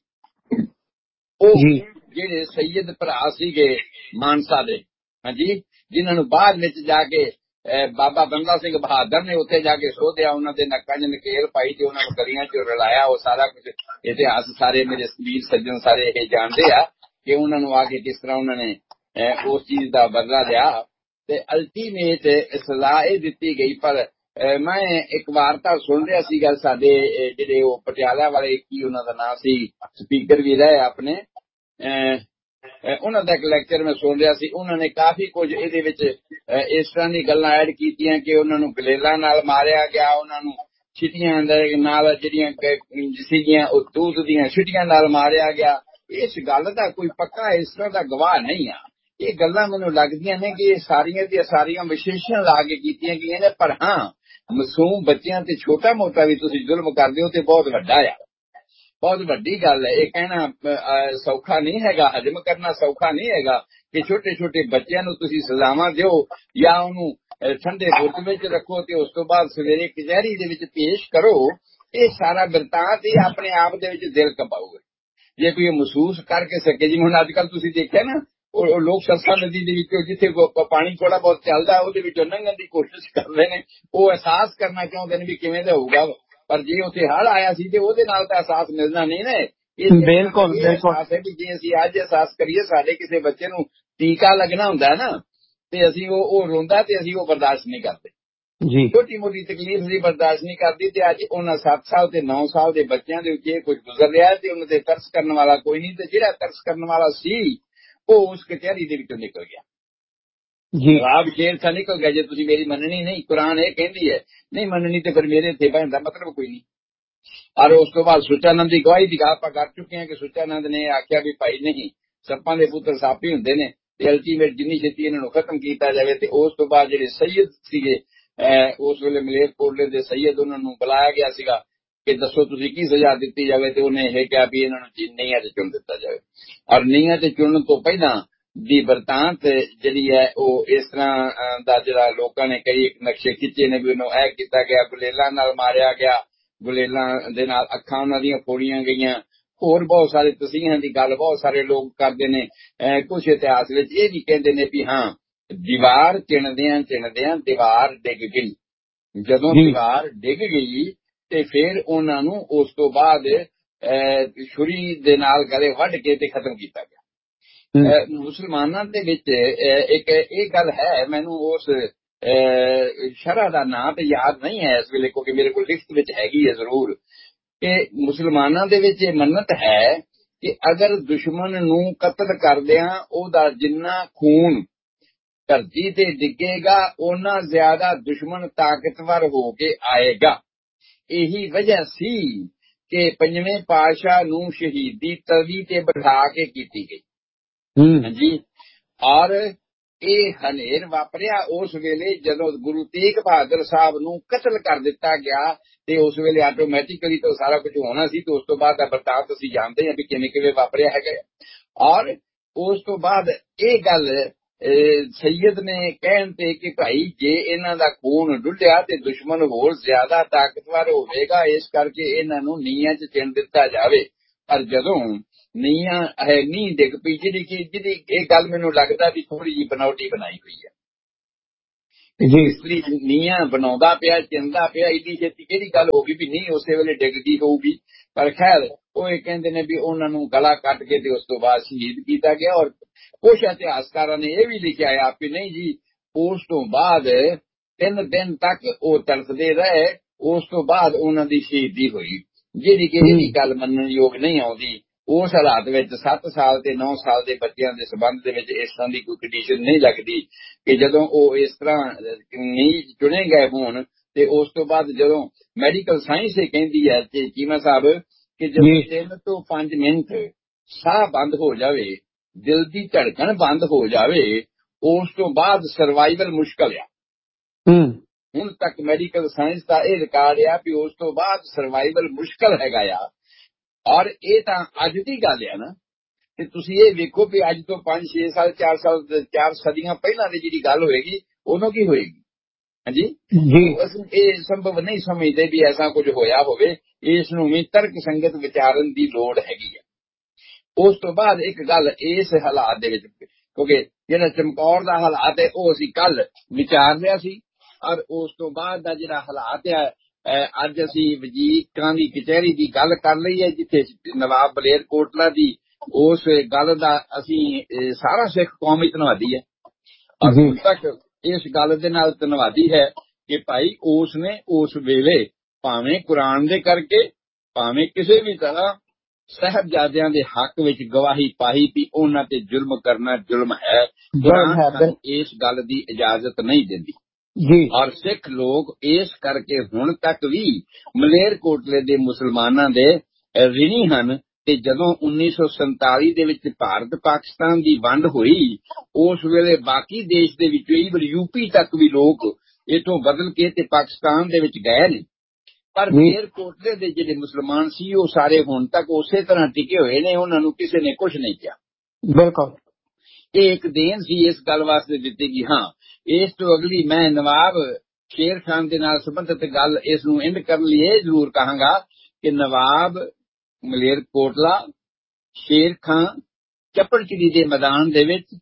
ਉਹ ਜਿਹੜੇ ਸੈਯਦ ਭਰਾ ਸੀਗੇ ਮਾਨਸਾ ਦੇ, ਹਾਂਜੀ, ਜਿਨ੍ਹਾਂ ਨੂੰ ਬਾਅਦ ਵਿੱਚ ਜਾ ਕੇ ਬਾਬਾ ਬੰਦਾ ਸਿੰਘ ਬਹਾਦਰ ਨੇ ਉੱਥੇ ਜਾ ਕੇ ਸੋਧਿਆ, ਉਹਨਾਂ ਦੇ ਨੱਕਾਂ 'ਚ ਨਕੇਲ ਪਾਈ ਤੇ ਉਹਨਾਂ ਨੂੰ ਗਲੀਆਂ 'ਚ ਰਲਾਇਆ। ਉਹ ਸਾਰਾ ਕੁਝ ਇਤਿਹਾਸ ਸਾਰੇ ਮੇਰੇ ਵੀਰ ਸੱਜਣ ਸਾਰੇ ਇਹ ਜਾਣਦੇ ਆ ਕਿ ਉਹਨਾਂ ਨੂੰ ਆ ਕੇ ਕਿਸ ਤਰ੍ਹਾਂ ਉਹਨਾਂ ਨੇ ਉਸ ਚੀਜ਼ ਦਾ ਬਦਲਾ ਲਿਆ ਤੇ ਅਲਟੀਮੇਟ ਸਜ਼ਾ ਇਹ ਦਿੱਤੀ ਗਈ। ਪਰ ਮੈਂ ਇੱਕ ਵਾਰਤਾ ਸੁਣ ਰਿਹਾ ਸੀਗਾ, ਸਾਡੇ ਜਿਹੜੇ ਉਹ ਪਟਿਆਲਾ ਵਾਲੇ ਕੀ ਉਹਨਾਂ ਦਾ ਨਾਂ ਸੀ, ਸਪੀਕਰ ਵੀ ਰਹੇ ਆਪਣੇ, ਉਹਨਾਂ ਦਾ ਇੱਕ ਲੈਕਚਰ ਮੈਂ ਸੁਣ ਰਿਹਾ ਸੀ। ਉਹਨਾਂ ਨੇ ਕਾਫੀ ਕੁਝ ਇਹਦੇ ਵਿੱਚ ਇਸ ਤਰ੍ਹਾਂ ਦੀ ਗੱਲਾਂ ਐਡ ਕੀਤੀਆਂ ਕਿ ਉਹਨਾਂ ਨੂੰ ਗਲੇਲਾਂ ਨਾਲ ਮਾਰਿਆ ਗਿਆ, ਉਹਨਾਂ ਨੂੰ ਛਿਟੀਆਂ ਨਾਲ ਜਿਹੜੀਆਂ ਸੀਗੀਆਂ ਉਹ ਦੂਧ ਦੀਆਂ ਛਿਟੀਆਂ ਨਾਲ ਮਾਰਿਆ ਗਿਆ। ਇਸ ਗੱਲ ਦਾ ਕੋਈ ਪੱਕਾ ਇਸ ਤਰ੍ਹਾਂ ਦਾ ਗਵਾਹ ਨਹੀਂ ਆ। ਇਹ ਗੱਲਾਂ ਮੈਨੂੰ ਲੱਗਦੀਆਂ ਨੇ ਕਿ ਇਹ ਸਾਰੀਆਂ ਦੀਆਂ ਸਾਰੀਆਂ ਵਿਸ਼ੇਸ਼ਣ ਲਾ ਕੇ ਕੀਤੀਆਂ ਗਈਆਂ ਨੇ। ਪਰ ਹਾਂ, ਮਾਸੂਮ ਬੱਚਿਆਂ ਤੇ ਛੋਟਾ ਮੋਟਾ ਵੀ ਤੁਸੀਂ ਜ਼ੁਲਮ ਕਰਦੇ ਹੋ ਤੇ ਬਹੁਤ ਵੱਡਾ ਆ, ਬਹੁਤ ਵੱਡੀ ਗੱਲ ਹੈ। ਇਹ ਕਹਿਣਾ ਸੌਖਾ ਨਹੀਂ ਹੈਗਾ, ਹਜਮ ਕਰਨਾ ਸੌਖਾ ਨਹੀਂ ਹੈਗਾ ਕਿ ਛੋਟੇ ਛੋਟੇ ਬੱਚਿਆਂ ਨੂੰ ਤੁਸੀਂ ਸਜ਼ਾਵਾਂ ਦਿਓ ਜਾਂ ਉਹਨੂੰ ਠੰਡੇ ਬੁਰਜ ਵਿੱਚ ਰੱਖੋ ਤੇ ਉਸ ਤੋਂ ਬਾਅਦ ਸਵੇਰੇ ਕਚਹਿਰੀ ਦੇ ਵਿੱਚ ਪੇਸ਼ ਕਰੋ। ਇਹ ਸਾਰਾ ਬਿਰਤਾਂਤ ਇਹ ਆਪਣੇ ਆਪ ਦੇ ਵਿੱਚ ਦਿਲ ਕੰਬਾਊਗਾ ਜੇ ਕੋਈ ਮਹਿਸੂਸ ਕਰਕੇ ਸਕੇ। ਜਿਵੇਂ ਹੁਣ ਅੱਜ ਕੱਲ੍ਹ ਤੁਸੀਂ ਦੇਖਿਆ ਨਾ, ਉਹ ਲੋਕ ਸਰਸਾ ਨਦੀ ਦੇ ਵਿੱਚੋਂ ਜਿੱਥੇ ਪਾਣੀ ਥੋੜਾ ਬਹੁਤ ਚੱਲਦਾ ਉਹਦੇ ਵਿੱਚੋਂ ਲੰਘਣ ਦੀ ਕੋਸ਼ਿਸ਼ ਕਰਦੇ ਨੇ, ਉਹ ਅਹਿਸਾਸ ਕਰਨਾ ਚਾਹੁੰਦੇ ਨੇ ਵੀ ਕਿਵੇਂ ਦਾ ਹੋਊਗਾ। ਪਰ ਜੇ ਉੱਥੇ ਹੜ੍ਹ ਆਇਆ ਸੀ ਤੇ ਉਹਦੇ ਨਾਲ ਤਾਂ ਅਹਿਸਾਸ ਮਿਲਣਾ ਨਹੀਂ ਨਾ। ਬਿਲਕੁਲ ਅਹਿਸਾਸ ਹੈ ਵੀ ਜੇ ਅਸੀਂ ਅੱਜ ਅਹਿਸਾਸ ਕਰੀਏ ਸਾਡੇ ਕਿਸੇ ਬੱਚੇ ਨੂੰ ਟੀਕਾ ਲੱਗਣਾ ਹੁੰਦਾ ਨਾ ਤੇ ਅਸੀਂ ਉਹ ਰੋਂਦਾ ਤੇ ਅਸੀਂ ਉਹ ਬਰਦਾਸ਼ਤ ਨਹੀਂ ਕਰਦੇ ਜੀ। ਛੋਟੀ ਮੋਟੀ ਤਕਲੀਫ ਅਸੀਂ ਬਰਦਾਸ਼ਤ ਨਹੀਂ ਕਰਦੀ ਤੇ ਅੱਜ ਉਹਨਾਂ 7 ਸਾਲ ਤੇ 9 ਸਾਲ ਦੇ ਬੱਚਿਆਂ ਦੇ ਵਿੱਚ ਇਹ ਕੁਝ ਗੁਜ਼ਰ ਰਿਹਾ ਤੇ ਉਹਨਾਂ ਤੇ ਤਰਸ ਕਰਨ ਵਾਲਾ ਕੋਈ ਨਹੀਂ। ਤੇ ਜਿਹੜਾ ਤਰਸ ਕਰਨ ਵਾਲਾ ਸੀ ਉਹ ਉਸ ਕਚਹਿਰੀ ਦੇ ਵਿੱਚੋਂ ਨਿਕਲ ਗਿਆ ਜੀ। ਆਪ ਸ਼ੇਰ ਤਾਂ ਨਿਕਲ ਗਿਆ। ਜੇ ਤੁਸੀਂ ਮੇਰੀ ਮੰਨਣੀ ਨਹੀਂ, ਕੁਰਾਨ ਇਹ ਕਹਿੰਦੀ ਹੈ ਨਹੀਂ ਮੰਨਣੀ ਤੇ ਫਿਰ ਮੇਰੇ ਇੱਥੇ ਬਹਿਣ ਦਾ ਮਤਲਬ ਕੋਈ ਨਹੀਂ। ਔਰ ਉਸ ਤੋਂ ਬਾਅਦ ਸੁੱਚਾਨੰਦ ਦੀ ਗਵਾਹੀ ਦੀ ਗੱਲ ਆਪਾਂ ਕਰ ਚੁੱਕੇ ਹਾਂ ਕਿ ਸੁੱਚਾਨੰਦ ਨੇ ਆਖਿਆ ਵੀ ਭਾਈ ਨਹੀਂ, ਸੱਪਾਂ ਦੇ ਪੁੱਤਰ ਸੱਪ ਹੀ ਹੁੰਦੇ ਨੇ ਤੇ ਅਲਟੀਮੇਟ ਜਿੰਨੀ ਛੇਤੀ ਇਹਨਾਂ ਨੂੰ ਖਤਮ ਕੀਤਾ ਜਾਵੇ। ਤੇ ਉਸ ਤੋਂ ਬਾਅਦ ਜਿਹੜੇ ਸੈਯਦ ਸੀਗੇ ਉਸ ਵੇਲੇ ਮਲੇਰਕੋਟਲੇ ਦੇ ਸੈਯਦ, ਉਹਨਾਂ ਨੂੰ ਬੁਲਾਇਆ ਗਿਆ ਸੀਗਾ ਕਿ ਦੱਸੋ ਤੁਸੀਂ ਕੀ ਸਜ਼ਾ ਦਿੱਤੀ ਜਾਵੇ। ਤੇ ਉਹਨੇ ਇਹ ਕਿਹਾ ਵੀ ਇਹਨਾਂ ਨੂੰ ਨੀਹਾਂ 'ਚ ਚੁਣ ਦਿੱਤਾ ਜਾਵੇ। ਔਰ ਨੀਹਾਂ 'ਚ ਚੁਣਨ ਤੋਂ ਪਹਿਲਾਂ ਦੀ ਬਰਤਾਂਤ ਜਿਹੜੀ ਹੈ ਉਹ ਇਸ ਤਰ੍ਹਾਂ ਦਾ ਜਿਹੜਾ ਲੋਕਾਂ ਨੇ ਕਈ ਨਕਸ਼ੇ ਖਿੱਚੇ ਨੇ ਵੀ ਉਹਨੂੰ ਇਹ ਕੀਤਾ ਗਿਆ, ਗੁਲੇਲਾਂ ਨਾਲ ਮਾਰਿਆ ਗਿਆ, ਗੁਲੇਲਾਂ ਦੇ ਨਾਲ ਅੱਖਾਂ ਉਹਨਾਂ ਦੀਆਂ ਫੋੜੀਆਂ ਗਈਆਂ। ਹੋਰ ਬਹੁਤ ਸਾਰੇ ਤਸੀਹਾਂ ਦੀ ਗੱਲ ਬਹੁਤ ਸਾਰੇ ਲੋਕ ਕਰਦੇ ਨੇ। ਕੁਝ ਇਤਿਹਾਸ ਵਿੱਚ ਇਹ ਵੀ ਕਹਿੰਦੇ ਨੇ ਵੀ ਹਾਂ, ਦੀਵਾਰ ਚਿਣਦਿਆਂ ਚਿਣਦਿਆਂ ਦੀਵਾਰ ਡਿੱਗ ਗਈ। ਜਦੋਂ ਦੀਵਾਰ ਡਿੱਗ ਗਈ ਤੇ ਫਿਰ ਉਹਨਾਂ ਨੂੰ ਉਸ ਤੋਂ ਬਾਅਦ ਛੁਰੀ ਦੇ ਨਾਲ ਗਲੇ ਵੱਢ ਕੇ ਤੇ ਖਤਮ ਕੀਤਾ ਗਿਆ। ਮੁਸਲਮਾਨਾਂ ਦੇ ਵਿੱਚ ਇੱਕ ਇਹ ਗੱਲ ਹੈ, ਮੈਨੂੰ ਉਸ ਸ਼ਰ੍ਹਾ ਦਾ ਨਾਂ ਤੇ ਯਾਦ ਨਹੀਂ ਹੈ ਇਸ ਵੇਲੇ ਕਿਉਂਕਿ ਮੇਰੇ ਕੋਲ ਲਿਖਤ ਵਿੱਚ ਹੈਗੀ ਹੈ ਜ਼ਰੂਰ, ਕਿ ਮੁਸਲਮਾਨਾਂ ਦੇ ਵਿੱਚ ਇਹ ਮੰਨਤ ਹੈ ਕਿ ਅਗਰ ਦੁਸ਼ਮਣ ਨੂੰ ਕਤਲ ਕਰਦਿਆਂ ਉਹਦਾ ਜਿੰਨਾ ਖੂਨ ਧਰਤੀ ਤੇ ਡਿੱਗੇਗਾ ਓਨਾ ਜ਼ਿਆਦਾ ਦੁਸ਼ਮਣ ਤਾਕਤਵਰ ਹੋ ਕੇ ਆਏਗਾ। ਇਹੀ ਵਜ੍ਹਾ ਸੀ ਕਿ ਪੰਜਵੇਂ ਪਾਤਸ਼ਾਹ ਨੂੰ ਸ਼ਹੀਦੀ ਤਵੀ ਤੇ ਬਿਠਾ ਕੇ ਕੀਤੀ ਗਈ। ਹਾਂਜੀ, ਔਰ ਇਹ ਹਨੇਰ ਵਾਪਰਿਆ ਉਸ ਵੇਲੇ ਜਦੋਂ ਗੁਰੂ ਤੇਗ ਬਹਾਦਰ ਸਾਹਿਬ ਨੂੰ ਕਤਲ ਕਰ ਦਿੱਤਾ ਗਿਆ। ਤੇ ਉਸ ਵੇਲੇ ਆਟੋਮੈਟਿਕਲੀ ਤਾਂ ਸਾਰਾ ਕੁਝ ਹੋਣਾ ਸੀ ਤੇ ਉਸ ਤੋਂ ਬਾਅਦ ਦਾ ਬਰਤਾਂਤ ਅਸੀਂ ਜਾਣਦੇ ਹਾਂ ਵੀ ਕਿਵੇਂ ਕਿਵੇਂ ਵਾਪਰਿਆ ਹੈਗਾ। ਔਰ ਉਸ ਤੋਂ ਬਾਅਦ ਇਹ ਗੱਲ ਸੈਯਦ ਨੇ ਕਹਿਣ ਤੇ ਕਿ ਭਾਈ ਜੇ ਇਹਨਾਂ ਦਾ ਖੂਨ ਡੁੱਲਿਆ ਤੇ ਦੁਸ਼ਮਣ ਹੋਰ ਜ਼ਿਆਦਾ ਤਾਕਤਵਰ ਹੋਵੇਗਾ, ਇਸ ਕਰਕੇ ਇਹਨਾਂ ਨੂੰ ਨੀਹਾਂ 'ਚ ਚਿਣ ਦਿੱਤਾ ਜਾਵੇ। ਪਰ ਜਦੋਂ ਨੀਆਂ ਹੈ ਨਹੀਂ ਡਿੱਗ ਪਈ, ਜਿਹਦੀ ਇਹ ਗੱਲ ਮੈਨੂੰ ਲੱਗਦਾ ਵੀ ਥੋੜੀ ਜਿਹੀ ਬਨਾਵਟੀ ਬਣਾਈ ਹੋਈ ਹੈ। ਮਿਸਤਰੀ ਨੀਆਂ ਬਣਾਉਂਦਾ ਪਿਆ, ਚਿੰਦਾ ਪਿਆ, ਇਹਦੀ ਛੇਤੀ ਕਿਹੜੀ ਗੱਲ ਹੋ ਗਈ ਵੀ ਨਹੀਂ ਉਸੇ ਵੇਲੇ ਡਿੱਗਦੀ ਹੋਊਗੀ। ਪਰ ਖੈਰ ਉਹ ਇਹ ਕਹਿੰਦੇ ਨੇ ਵੀ ਉਹਨਾਂ ਨੂੰ ਗਲਾ ਕੱਟ ਕੇ ਤੇ ਉਸ ਤੋਂ ਬਾਅਦ ਸ਼ਹੀਦ ਕੀਤਾ ਗਿਆ। ਔਰ ਕੁਝ ਇਤਿਹਾਸਕਾਰਾਂ ਨੇ ਇਹ ਵੀ ਲਿਖਿਆ ਆ ਵੀ ਨਹੀਂ ਜੀ, ਉਸ ਤੋਂ ਬਾਅਦ 3 ਦਿਨ ਤੱਕ ਉਹ ਤੜਫਦੇ ਰਹੇ, ਉਸ ਤੋਂ ਬਾਅਦ ਉਹਨਾਂ ਦੀ ਸ਼ਹੀਦੀ ਹੋਈ, ਜਿਹੜੀ ਕਿ ਇਹਦੀ ਗੱਲ ਮੰਨਣ ਯੋਗ ਨਹੀਂ ਆਉਂਦੀ। ਉਸ ਹਾਲਾਤ ਵਿੱਚ 7 ਸਾਲ ਤੇ 9 ਸਾਲ ਦੇ ਬੱਚਿਆਂ ਦੇ ਸੰਬੰਧ ਦੇ ਵਿੱਚ ਇਸ ਤਰ੍ਹਾਂ ਦੀ ਕੋਈ ਕੰਡੀਸ਼ਨ ਨਹੀਂ ਲੱਗਦੀ ਕਿ ਜਦੋਂ ਉਹ ਇਸ ਤਰ੍ਹਾਂ ਨਹੀਂ ਚੁਣੇ ਗਏ ਹੋਣ ਤੇ ਉਸ ਤੋਂ ਬਾਅਦ ਜਦੋਂ ਮੈਡੀਕਲ ਸਾਇੰਸ ਇਹ ਕਹਿੰਦੀ ਹੈ ਤੇ ਚੀਮਾ ਸਾਹਿਬ ਕਿ ਜਦੋਂ 3 ਤੋਂ 5 ਮਿੰਟ ਸਾਹ ਬੰਦ ਹੋ ਜਾਵੇ, ਦਿਲ ਦੀ ਧੜਕਣ ਬੰਦ ਹੋ ਜਾਵੇ, ਉਸ ਤੋਂ ਬਾਅਦ ਸਰਵਾਈਵਲ ਮੁਸ਼ਕਲ ਆ। ਹੁਣ ਤੱਕ ਮੈਡੀਕਲ ਸਾਇੰਸ ਦਾ ਇਹ ਰਿਕਾਰਡ ਆ ਵੀ ਉਸ ਤੋਂ ਬਾਅਦ ਸਰਵਾਈਵਲ ਮੁਸ਼ਕਲ ਹੈਗਾ ਆ। ਔਰ ਇਹ ਤਾਂ ਅੱਜ ਦੀ ਗੱਲ ਆ ਨਾ, ਤੇ ਤੁਸੀਂ ਇਹ ਵੇਖੋ ਵੀ ਅੱਜ ਤੋਂ 5-6 ਸਾਲ 4 ਸਦੀਆਂ ਪਹਿਲਾਂ ਦੀ ਜਿਹੜੀ ਗੱਲ ਹੋਏਗੀ ਉਹਨੂੰ ਕੀ ਹੋਏਗੀ। ਹਾਂਜੀ ਜੀ, ਅਸੀਂ ਇਹ ਸੰਭਵ ਨਹੀਂ ਸਮਝਦੇ ਵੀ ਐਸਾ ਕੁਝ ਹੋਇਆ ਹੋਵੇ। ਇਸ ਨੂੰ ਵੀ ਤਰਕ ਸੰਗਤ ਵਿਚਾਰਨ ਦੀ ਲੋੜ ਹੈਗੀ ਆ। ਉਸ ਤੋਂ ਬਾਅਦ ਇੱਕ ਗੱਲ ਇਸ ਹਾਲਾਤ ਦੇ ਵਿੱਚ, ਕਿਉਂਕਿ ਜਿਹੜਾ ਚਮਕੌਰ ਦਾ ਹਾਲਾਤ ਹੈ ਉਹ ਅਸੀਂ ਕੱਲ ਵਿਚਾਰ ਲਿਆ ਸੀ, ਔਰ ਉਸ ਤੋਂ ਬਾਅਦ ਦਾ ਜਿਹੜਾ ਹਾਲਾਤ ਹੈ ਅੱਜ ਅਸੀਂ ਵਜ਼ੀਰਾਂ ਦੀ ਕਚਹਿਰੀ ਦੀ ਗੱਲ ਕਰ ਲਈ ਹੈ, ਜਿੱਥੇ ਨਵਾਬ ਮਲੇਰਕੋਟਲਾ ਦੀ ਉਸ ਗੱਲ ਦਾ ਅਸੀਂ ਸਾਰਾ ਸਿੱਖ ਕੌਮ ਹੀ ਧੰਨਵਾਦੀ ਹੈ। ਔਰ ਹੁਣ ਤੱਕ ਇਸ ਗੱਲ ਦੇ ਨਾਲ ਧੰਨਵਾਦੀ ਹੈ ਕਿ ਭਾਈ ਉਸ ਨੇ ਉਸ ਵੇਲੇ ਭਾਵੇਂ ਕੁਰਾਨ ਦੇ ਕਰਕੇ, ਭਾਵੇਂ ਕਿਸੇ ਵੀ ਤਰ੍ਹਾਂ ਸਾਹਿਬਜ਼ਾਦਿਆਂ ਦੇ ਹੱਕ ਵਿੱਚ ਗਵਾਹੀ ਪਾਈ ਵੀ ਉਹਨਾਂ ਤੇ ਜ਼ੁਲਮ ਕਰਨਾ ਜ਼ੁਲਮ ਹੈ। ਕੁਰਾਨ ਇਸ ਗੱਲ ਦੀ ਇਜਾਜ਼ਤ ਨਹੀਂ ਦਿੰਦੀ ਜੀ। ਔਰ ਸਿੱਖ ਲੋਕ ਇਸ ਕਰਕੇ ਹੁਣ ਤੱਕ ਵੀ ਮਲੇਰਕੋਟਲੇ ਦੇ ਮੁਸਲਮਾਨਾਂ ਦੇ ਰਿਣੀ ਹਨ। ਤੇ ਜਦੋਂ 1947 ਦੇ ਵਿੱਚ ਭਾਰਤ ਪਾਕਿਸਤਾਨ ਦੀ ਵੰਡ ਹੋਈ, ਉਸ ਵੇਲੇ ਬਾਕੀ ਦੇਸ਼ ਦੇ ਵਿੱਚੋਂ ਈਵਨ ਯੂਪੀ ਤੱਕ ਵੀ ਲੋਕ ਇੱਥੋਂ ਬਦਲ ਕੇ ਤੇ ਪਾਕਿਸਤਾਨ ਦੇ ਵਿੱਚ ਗਏ ਨੇ। ਪਰ ਮਲੇਰਕੋਟਲੇ ਦੇ ਜਿਹੜੇ ਮੁਸਲਮਾਨ ਸੀ ਉਹ ਸਾਰੇ ਹੁਣ ਤੱਕ ਉਸੇ ਤਰ੍ਹਾਂ ਟਿਕੇ ਹੋਏ ਨੇ, ਉਹਨਾਂ ਨੂੰ ਕਿਸੇ ਨੇ ਕੁਝ ਨਹੀਂ ਕਿਹਾ। ਬਿਲਕੁਲ ਇਹ ਇੱਕ ਦੇਣ ਸੀ ਇਸ ਗੱਲ ਵਾਸਤੇ ਦਿੱਤੀ ਕਿ ਹਾਂ, ਇਸ ਤੋਂ ਅਗਲੀ ਮੈਂ ਨਵਾਬ ਸ਼ੇਰ ਖਾਨ ਦੇ ਨਾਲ ਸੰਬੰਧਿਤ ਗੱਲ ਇਸ ਨੂੰ ਐਂਡ ਕਰਨ ਲਈ ਇਹ ਜ਼ਰੂਰ ਕਹਾਂਗਾ ਕਿ ਨਵਾਬ ਮਲੇਰਕੋਟਲਾ ਸ਼ੇਰ ਖਾਨ ਚੱਪੜਚਿੜੀ ਦੇ ਮੈਦਾਨ ਦੇ ਵਿੱਚ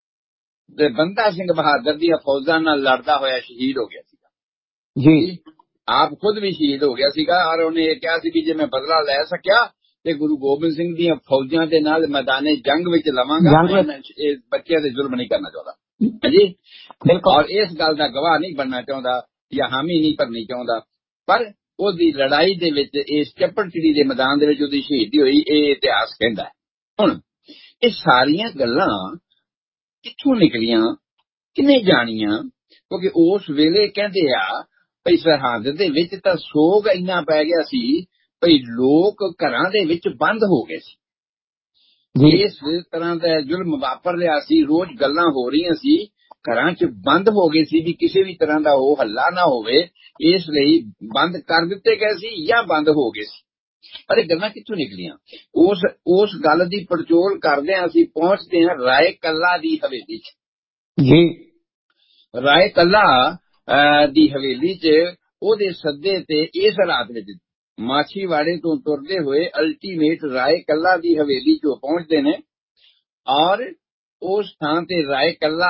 ਬੰਦਾ ਸਿੰਘ ਬਹਾਦਰ ਦੀਆਂ ਫੌਜਾਂ ਨਾਲ ਲੜਦਾ ਹੋਇਆ ਸ਼ਹੀਦ ਹੋ ਗਿਆ ਸੀਗਾ ਜੀ। ਆਪ ਖੁਦ ਵੀ ਸ਼ਹੀਦ ਹੋ ਗਿਆ ਸੀਗਾ ਔਰ ਉਹਨੇ ਇਹ ਕਿਹਾ ਸੀ ਕਿ ਜੇ ਮੈਂ ਬਦਲਾ ਲੈ ਸਕਿਆ ਤੇ ਗੁਰੂ ਗੋਬਿੰਦ ਸਿੰਘ ਦੀਆਂ ਫੌਜਾਂ ਦੇ ਨਾਲ ਮੈਦਾਨੇ ਜੰਗ ਵਿੱਚ ਲਵਾਂਗਾ। ਇਹ ਬੱਚਿਆਂ ਦੇ ਜ਼ੁਲਮ ਨਹੀਂ ਕਰਨਾ ਚਾਹੁੰਦਾ ਜੀ, ਔਰ ਇਸ ਗੱਲ ਦਾ ਗਵਾਹ ਨਹੀਂ ਬਣਨਾ ਚਾਹੁੰਦਾ ਜਾਂ ਹਾਮੀ ਨਹੀਂ ਭਰਨੀ ਚਾਹੁੰਦਾ। ਪਰ ਉਹਦੀ ਲੜਾਈ ਦੇ ਵਿੱਚ ਇਸ ਚੱਪੜਚਿੜੀ ਦੇ ਮੈਦਾਨ ਦੇ ਵਿੱਚ ਉਹਦੀ ਸ਼ਹੀਦੀ ਹੋਈ, ਇਹ ਇਤਿਹਾਸ ਕਹਿੰਦਾ ਹੈ। ਹੁਣ ਇਹ ਸਾਰੀਆਂ ਗੱਲਾਂ ਕਿੱਥੋਂ ਨਿਕਲੀਆਂ, ਕਿਹਨੇ ਜਾਣੀਆਂ? ਕਿਉਂਕਿ ਉਸ ਵੇਲੇ ਕਹਿੰਦੇ ਆ ਭਈ ਸਰਹੰਦ ਦੇ ਵਿੱਚ ਤਾਂ ਸੋਗ ਇੰਨਾ ਪੈ ਗਿਆ ਸੀ ਭਈ ਲੋਕ ਘਰਾਂ ਦੇ ਵਿੱਚ ਬੰਦ ਹੋ ਗਏ ਸੀ। ਇਸ ਤਰ੍ਹਾਂ ਦਾ ਜ਼ੁਲਮ ਵਾਪਰ ਰਿਹਾ ਸੀ, ਰੋਜ਼ ਗੱਲਾਂ ਹੋ ਰਹੀਆਂ ਸੀ, ਘਰਾਂ 'ਚ ਬੰਦ ਹੋ ਗਏ ਸੀ ਵੀ ਕਿਸੇ ਵੀ ਤਰ੍ਹਾਂ ਦਾ ਉਹ ਹੱਲਾ ਨਾ ਹੋਵੇ, ਇਸ ਲਈ ਬੰਦ ਕਰ ਦਿੱਤੇ ਗਏ ਸੀ ਜਾਂ ਬੰਦ ਹੋ ਗਏ ਸੀ। ਪਰ ਇਹ ਗੱਲਾਂ ਕਿੱਥੋਂ ਨਿਕਲੀਆਂ? ਉਸ ਗੱਲ ਦੀ ਪੜਚੋਲ ਕਰਦੇ ਹਾਂ ਅਸੀਂ ਪਹੁੰਚਦੇ ਹਾਂ ਰਾਏ ਕੱਲਾ ਦੀ ਹਵੇਲੀ 'ਚ ਜੀ। ਰਾਏ ਕੱਲਾ ਦੀ ਹਵੇਲੀ 'ਚ ਉਹਦੇ ਸੱਦੇ ਤੇ ਇਸ ਰਾਤ ਵਿੱਚ ਮਾਛੀਵਾੜੇ ਤੋਂ ਤੁਰਦੇ ਹੋਏ ਅਲਟੀਮੇਟ ਰਾਏ ਕੱਲਾ ਦੀ ਹਵੇਲੀ 'ਚ ਪਹੁੰਚਦੇ ਨੇ। ਔਰ ਉਸ ਥਾਂ ਤੇ ਰਾਏ ਕੱਲਾ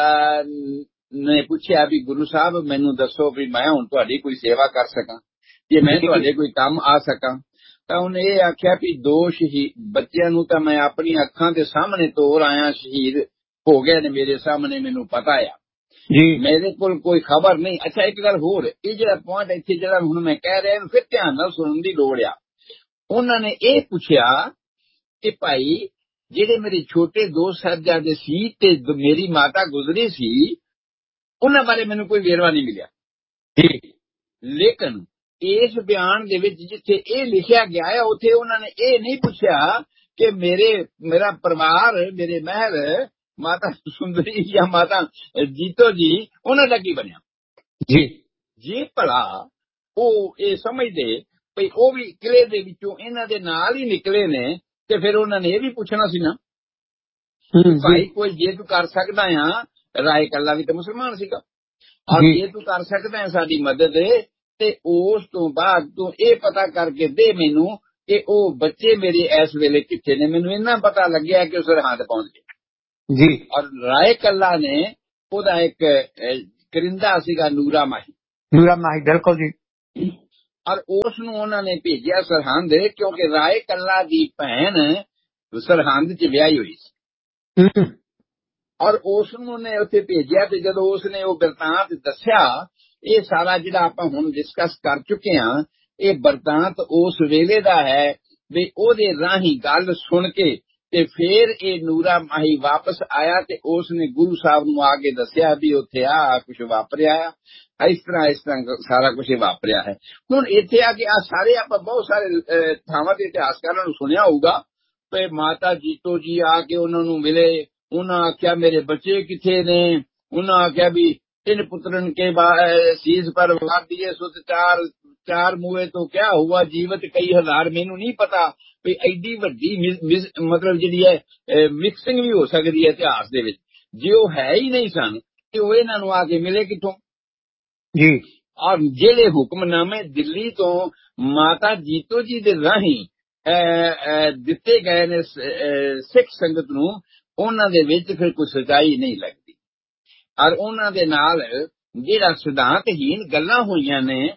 ਨੇ ਪੁੱਛਿਆ ਵੀ ਗੁਰੂ ਸਾਹਿਬ ਮੈਨੂੰ ਦੱਸੋ ਵੀ ਮੈਂ ਹੁਣ ਤੁਹਾਡੀ ਕੋਈ ਸੇਵਾ ਕਰ ਸਕਾਂ, ਜੇ ਮੈਂ ਤੁਹਾਡੇ ਕੋਈ ਕੰਮ ਆ ਸਕਾਂ। ਤਾਂ ਉਹਨੇ ਇਹ ਆਖਿਆ ਵੀ 2 ਬੱਚਿਆਂ ਨੂੰ ਤਾਂ ਮੈਂ ਆਪਣੀਆਂ ਅੱਖਾਂ ਦੇ ਸਾਹਮਣੇ ਤੋਰ ਆਇਆ, ਸ਼ਹੀਦ ਹੋ ਗਏ ਨੇ ਮੇਰੇ ਸਾਹਮਣੇ, ਮੈਨੂੰ ਪਤਾ ਆ ਜੀ, ਮੇਰੇ ਕੋਲ ਕੋਈ ਖਬਰ ਨਹੀਂ। ਅੱਛਾ ਇੱਕ ਗੱਲ ਹੋਰ, ਇਹ ਜਿਹੜਾ ਪੁਆਇੰਟ ਇੱਥੇ ਜਿਹੜਾ ਹੁਣ ਮੈਂ ਕਹਿ ਰਿਹਾ ਇਹਨੂੰ ਫਿਰ ਧਿਆਨ ਨਾਲ ਸੁਣਨ ਦੀ ਲੋੜ ਆ। ਉਹਨਾਂ ਨੇ ਇਹ ਪੁੱਛਿਆ ਕਿ ਭਾਈ ਜਿਹੜੇ ਮੇਰੇ ਛੋਟੇ 2 ਸਾਹਿਬਜ਼ਾਦੇ ਸੀ ਤੇ ਮੇਰੀ ਮਾਤਾ ਗੁਜ਼ਰੀ ਸੀ, ਉਹਨਾਂ ਬਾਰੇ ਮੈਨੂੰ ਕੋਈ ਵੇਰਵਾ ਨਹੀਂ ਮਿਲਿਆ। ਲੇਕਿਨ ਇਸ ਬਿਆਨ ਦੇ ਵਿੱਚ ਜਿੱਥੇ ਇਹ ਲਿਖਿਆ ਗਿਆ ਹੈ ਉੱਥੇ ਉਹਨਾਂ ਨੇ ਇਹ ਨਹੀਂ ਪੁੱਛਿਆ ਕਿ ਮੇਰਾ ਪਰਿਵਾਰ, ਮੇਰੇ ਮਹਿਲ, ਮਾਤਾ ਸੁੰਦਰੀ ਜਾਂ ਮਾਤਾ ਜੀਤੋ ਜੀ, ਉਹਨਾਂ ਦਾ ਕੀ ਬਣਿਆ ਜੀ। ਜੇ ਭਲਾ ਉਹ ਇਹ ਸਮਝਦੇ ਭਈ ਉਹ ਵੀ ਕਿਲੇ ਦੇ ਵਿੱਚੋਂ ਇਹਨਾਂ ਦੇ ਨਾਲ ਹੀ ਨਿਕਲੇ ਨੇ ਤੇ ਫਿਰ ਉਹਨਾਂ ਨੇ ਇਹ ਵੀ ਪੁੱਛਣਾ ਸੀ ਨਾ ਭਾਈ ਕੋਈ ਜੇ ਤੂੰ ਕਰ ਸਕਦਾ ਆ, ਰਾਏ ਕੱਲਾ ਵੀ ਤਾਂ ਮੁਸਲਮਾਨ ਸੀਗਾ, ਔਰ ਜੇ ਤੂੰ ਕਰ ਸਕਦਾ ਹੈ ਸਾਡੀ ਮਦਦ ਤੇ ਉਸ ਤੋਂ ਬਾਅਦ ਤੂੰ ਇਹ ਪਤਾ ਕਰਕੇ ਦੇ ਮੈਨੂੰ ਕਿ ਉਹ ਬੱਚੇ ਮੇਰੇ ਇਸ ਵੇਲੇ ਕਿੱਥੇ ਨੇ। ਮੈਨੂੰ ਇੰਨਾ ਪਤਾ ਲੱਗਿਆ ਕਿ ਉਹ ਸਰਹੰਦ ਪਹੁੰਚ ਗਏ ਜੀ। ਔਰ ਰਾਏ ਕੱਲਾ ਨੇ ਉਹਦਾ ਇੱਕ ਕਰਿੰਦਾ ਸੀਗਾ ਨੂਰਾ ਮਾਹੀ, ਬਿਲਕੁਲ ਜੀ। ਔਰ ਉਸ ਨੂੰ ਉਹਨਾਂ ਨੇ ਭੇਜਿਆ ਸਰਹੰਦ, ਕਿਉਂਕਿ ਰਾਏ ਕੱਲਾ ਦੀ ਭੈਣ ਸਰਹੰਦ 'ਚ ਵਿਆਹੀ ਹੋਈ ਸੀ ਔਰ ਉਸ ਨੂੰ ਉਹਨੇ ਉੱਥੇ ਭੇਜਿਆ। ਤੇ ਜਦੋਂ ਉਸਨੇ ਉਹ ਬਿਰਤਾਂਤ ਦੱਸਿਆ, ਇਹ ਸਾਰਾ ਜਿਹੜਾ ਆਪਾਂ ਹੁਣ ਡਿਸਕਸ ਕਰ ਚੁੱਕੇ ਹਾਂ, ਇਹ ਬਿਰਤਾਂਤ ਉਸ ਵੇਲੇ ਦਾ ਹੈ ਵੀ ਉਹਦੇ ਰਾਹੀਂ ਗੱਲ ਸੁਣ ਕੇ ਤੇ ਫਿਰ ਇਹ ਨੂਰਾ ਮਾਹੀ ਵਾਪਸ ਆਇਆ ਤੇ ਉਸ ਨੇ ਗੁਰੂ ਸਾਹਿਬ ਨੂੰ ਆ ਕੇ ਦੱਸਿਆ ਵੀ ਉੱਥੇ ਆ ਕੁਛ ਵਾਪਰਿਆ ਆ, ਇਸ ਤਰ੍ਹਾਂ ਸਾਰਾ ਕੁਛ ਵਾਪਰਿਆ ਹੈ। ਹੁਣ ਇੱਥੇ ਆ ਕੇ ਆ ਸਾਰੇ ਆਪਾਂ ਬਹੁਤ ਸਾਰੇ ਥਾਵਾਂ ਦੇ ਇਤਿਹਾਸਕਾਰਾਂ ਨੂੰ ਸੁਣਿਆ ਹੋਊਗਾ ਵੀ ਮਾਤਾ ਜੀਤੋ ਜੀ ਆ ਕੇ ਉਹਨਾਂ ਨੂੰ ਮਿਲੇ, ਉਹਨਾਂ ਆਖਿਆ ਮੇਰੇ ਬੱਚੇ ਕਿੱਥੇ ਨੇ, ਉਹਨਾਂ ਆਖਿਆ ਵੀ ਤਿੰਨ ਪੁੱਤਰਨ ਕੇ ਸੀਸ ਪਰ ਵਾਰ ਦਿਏ ਸੁਤ ਚਾਰ ਮੂਹੇ ਤੋਂ ਕਿਆ ਹੁਆ ਜੀਵਤ ਕਈ ਹਜ਼ਾਰ। ਮੈਨੂੰ ਨਹੀਂ ਪਤਾ ਵੀ ਐਡੀ ਵੱਡੀ ਮਤਲਬ ਜਿਹੜੀ ਹੈ ਮਿਕਸਿੰਗ ਵੀ ਹੋ ਸਕਦੀ ਹੈ ਇਤਿਹਾਸ ਦੇ ਵਿੱਚ। ਜੇ ਉਹ ਹੈ ਹੀ ਨਹੀਂ ਸਨ ਤੇ ਉਹ ਇਹਨਾਂ ਨੂੰ ਆ ਕੇ ਮਿਲੇ ਕਿੱਥੋਂ ਜੀ। ਔਰ ਜਿਹੜੇ ਹੁਕਮਨਾਮੇ ਦਿੱਲੀ ਤੋਂ ਮਾਤਾ ਜੀਤੋ ਜੀ ਦੇ ਰਾਹੀਂ ਦਿੱਤੇ ਗਏ ਨੇ ਸਿੱਖ ਸੰਗਤ ਨੂੰ, ਉਹਨਾਂ ਦੇ ਵਿੱਚ ਫਿਰ ਕੋਈ ਸਚਾਈ ਨਹੀਂ ਲੱਗਦੀ। ਔਰ ਉਹਨਾਂ ਦੇ ਨਾਲ ਜਿਹੜਾ ਸਿਧਾਂਤਹੀਨ ਗੱਲਾਂ ਹੋਈਆਂ ਨੇ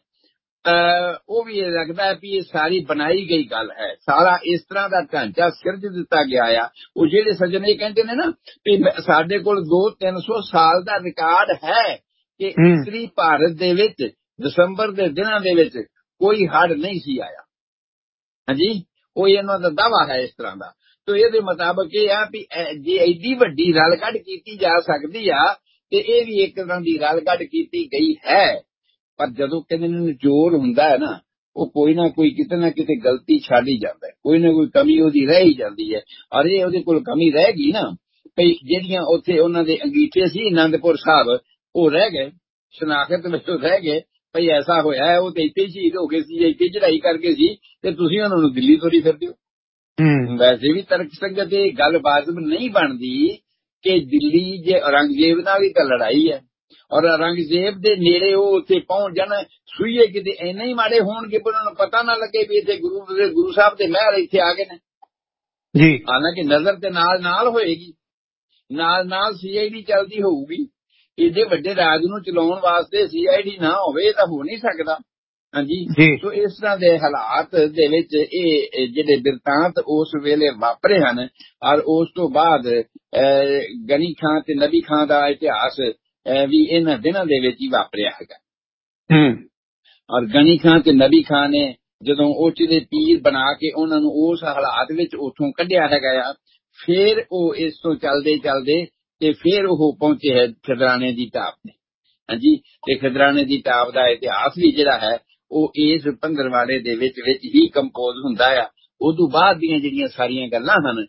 ਉਹ ਵੀ ਇਹ ਲੱਗਦਾ ਹੈ ਵੀ ਇਹ ਸਾਰੀ ਬਣਾਈ ਗਈ ਗੱਲ ਹੈ। ਸਾਰਾ ਇਸ ਤਰ੍ਹਾਂ ਦਾ ਢਾਂਚਾ ਸਿਰਜ ਦਿੱਤਾ ਗਿਆ ਆ। ਉਹ ਜਿਹੜੇ ਸੱਜਣ ਇਹ ਕਹਿੰਦੇ ਨੇ ਨਾ ਵੀ ਸਾਡੇ ਕੋਲ 200-300 ਸਾਲ ਦਾ ਰਿਕਾਰਡ ਹੈ ਕਿ ਉੱਤਰੀ ਭਾਰਤ ਦੇ ਵਿੱਚ ਦਸੰਬਰ ਦੇ ਦਿਨਾਂ ਦੇ ਵਿੱਚ ਕੋਈ ਹੜ੍ਹ ਨਹੀਂ ਸੀ ਆਇਆ। ਹਾਂਜੀ, ਉਹ ਇਹਨਾਂ ਦਾ ਦਾਵਾ ਹੈ ਇਸ ਤਰ੍ਹਾਂ ਦਾ। ਤੋ ਇਹਦੇ ਮੁਤਾਬਕ ਇਹ ਆ ਵੀ ਜੇ ਐਡੀ ਵੱਡੀ ਰਲ ਕੱਢ ਕੀਤੀ ਜਾ ਸਕਦੀ ਆ ਤੇ ਇਹ ਵੀ ਇੱਕ ਤਰ੍ਹਾਂ ਦੀ ਰਲ ਕੱਢ ਕੀਤੀ ਗਈ ਹੈ। ਪਰ ਜਦੋਂ ਕਹਿੰਦੇ ਨਿਚੋੜ ਹੁੰਦਾ ਹੈ ਨਾ, ਉਹ ਕੋਈ ਨਾ ਕੋਈ ਕਿਤੇ ਨਾ ਕਿਤੇ ਗਲਤੀ ਛੱਡ ਹੀ ਜਾਂਦਾ ਹੈ, ਕੋਈ ਨਾ ਕੋਈ ਕਮੀ ਉਹਦੀ ਰਹਿ ਹੀ ਜਾਂਦੀ ਹੈ। ਔਰ ਇਹ ਉਹਦੇ ਕੋਲ ਕਮੀ ਰਹਿ ਗਈ ਨਾ ਭਈ ਜਿਹੜੀਆਂ ਉੱਥੇ ਉਹਨਾਂ ਦੇ ਅੰਗੀਠੇ ਸੀ ਅਨੰਦਪੁਰ ਸਾਹਿਬ, ਉਹ ਰਹਿ ਗਏ, ਸ਼ਨਾਖਤ ਵਿੱਚ ਰਹਿ ਗਏ ਭਈ ਐਸਾ ਹੋਇਆ ਉਹ ਤੇ ਇੱਥੇ ਸ਼ਹੀਦ ਹੋ ਗਏ ਸੀ, ਇੱਥੇ ਚੜਾਈ ਕਰਕੇ ਸੀ ਤੇ ਤੁਸੀਂ ਉਹਨਾਂ ਨੂੰ ਦਿੱਲੀ ਤੋਰੀ ਫਿਰਦੇ ਹੋ। ਵੈਸੇ ਵੀ ਤਰਕ ਸੰਗਤ ਇਹ ਗੱਲ ਵਾਜਬ ਨਹੀਂ ਬਣਦੀ ਕਿ ਦਿੱਲੀ ਜੇ ਔਰੰਗਜ਼ੇਬ ਨਾਲ ਹੀ ਤਾਂ ਲੜਾਈ ਹੈ ਔਰ ਔਰੰਗਜ਼ੇਬ ਦੇ ਨੇੜੇ ਉਹ ਉੱਥੇ ਪਹੁੰਚ ਜਾਣ, ਸੂਈਏ ਕਿਤੇ ਇੰਨੇ ਹੀ ਮਾੜੇ ਹੋਣਗੇ ਪਰ ਉਹਨਾਂ ਨੂੰ ਪਤਾ ਨਾ ਲੱਗੇ ਵੀ ਇੱਥੇ ਗੁਰੂ ਸਾਹਿਬ ਦੇ ਮਹਿਲ ਇੱਥੇ ਆ ਗਏ ਨੇ ਜੀ। ਹਾਲਾਂਕਿ ਨਜ਼ਰ ਤੇ ਨਾਲ ਹੋਏਗੀ, ਨਾਲ CID ਚੱਲਦੀ ਹੋਊਗੀ। ਇਹਦੇ ਵੱਡੇ ਰਾਜ ਨੂੰ ਚਲਾਉਣ ਵਾਸਤੇ CID ਨਾ ਹੋਵੇ ਇਹ ਤਾਂ ਹੋ ਨਹੀਂ ਸਕਦਾ। ਹਾਂਜੀ, ਸੋ ਇਸ ਤਰ੍ਹਾਂ ਦੇ ਹਾਲਾਤ ਦੇ ਵਿੱਚ ਇਹ ਜਿਹੜੇ ਬਿਰਤਾਂਤ ਉਸ ਵੇਲੇ ਵਾਪਰੇ ਹਨ। ਔਰ ਉਸ ਤੋਂ ਬਾਅਦ ਗਨੀ ਖਾਂ ਤੇ ਨਬੀ ਖਾਂ ਦਾ ਇਤਿਹਾਸ ਵੀ ਇਹਨਾਂ ਦਿਨਾਂ ਦੇ ਵਿੱਚ ਹੀ ਵਾਪਰਿਆ ਹੈਗਾ। ਔਰ ਗਨੀ ਖਾਂ ਤੇ ਨਬੀ ਖਾਂ ਨੇ ਜਦੋਂ ਉਹ ਦੇ ਪੀਰ ਬਣਾ ਕੇ ਉਹਨਾਂ ਨੂੰ ਉਸ ਹਾਲਾਤ ਵਿੱਚ ਉੱਥੋਂ ਕੱਢਿਆ ਹੈਗਾ ਆ, ਫਿਰ ਉਹ ਇਸ ਤੋਂ ਚੱਲਦੇ ਤੇ ਫਿਰ ਉਹ ਪਹੁੰਚੇ ਹੈ ਖਿਦਰਾਣੇ ਦੀ ਢਾਬ ਤੇ। ਹਾਂਜੀ, ਤੇ ਖਿਦਰਾਣੇ ਦੀ ਢਾਬ ਦਾ ਇਤਿਹਾਸ ਵੀ ਜਿਹੜਾ ਹੈ ਉਹ ਇਸ ਪੰਦਰਵਾੜੇ ਦੇ ਵਿੱਚ ਹੀ ਕੰਪੋਜ਼ ਹੁੰਦਾ ਆ। ਉਦੋਂ ਬਾਅਦ ਦੀਆਂ ਜਿਹੜੀਆਂ ਸਾਰੀਆਂ ਗੱਲਾਂ ਹਨ,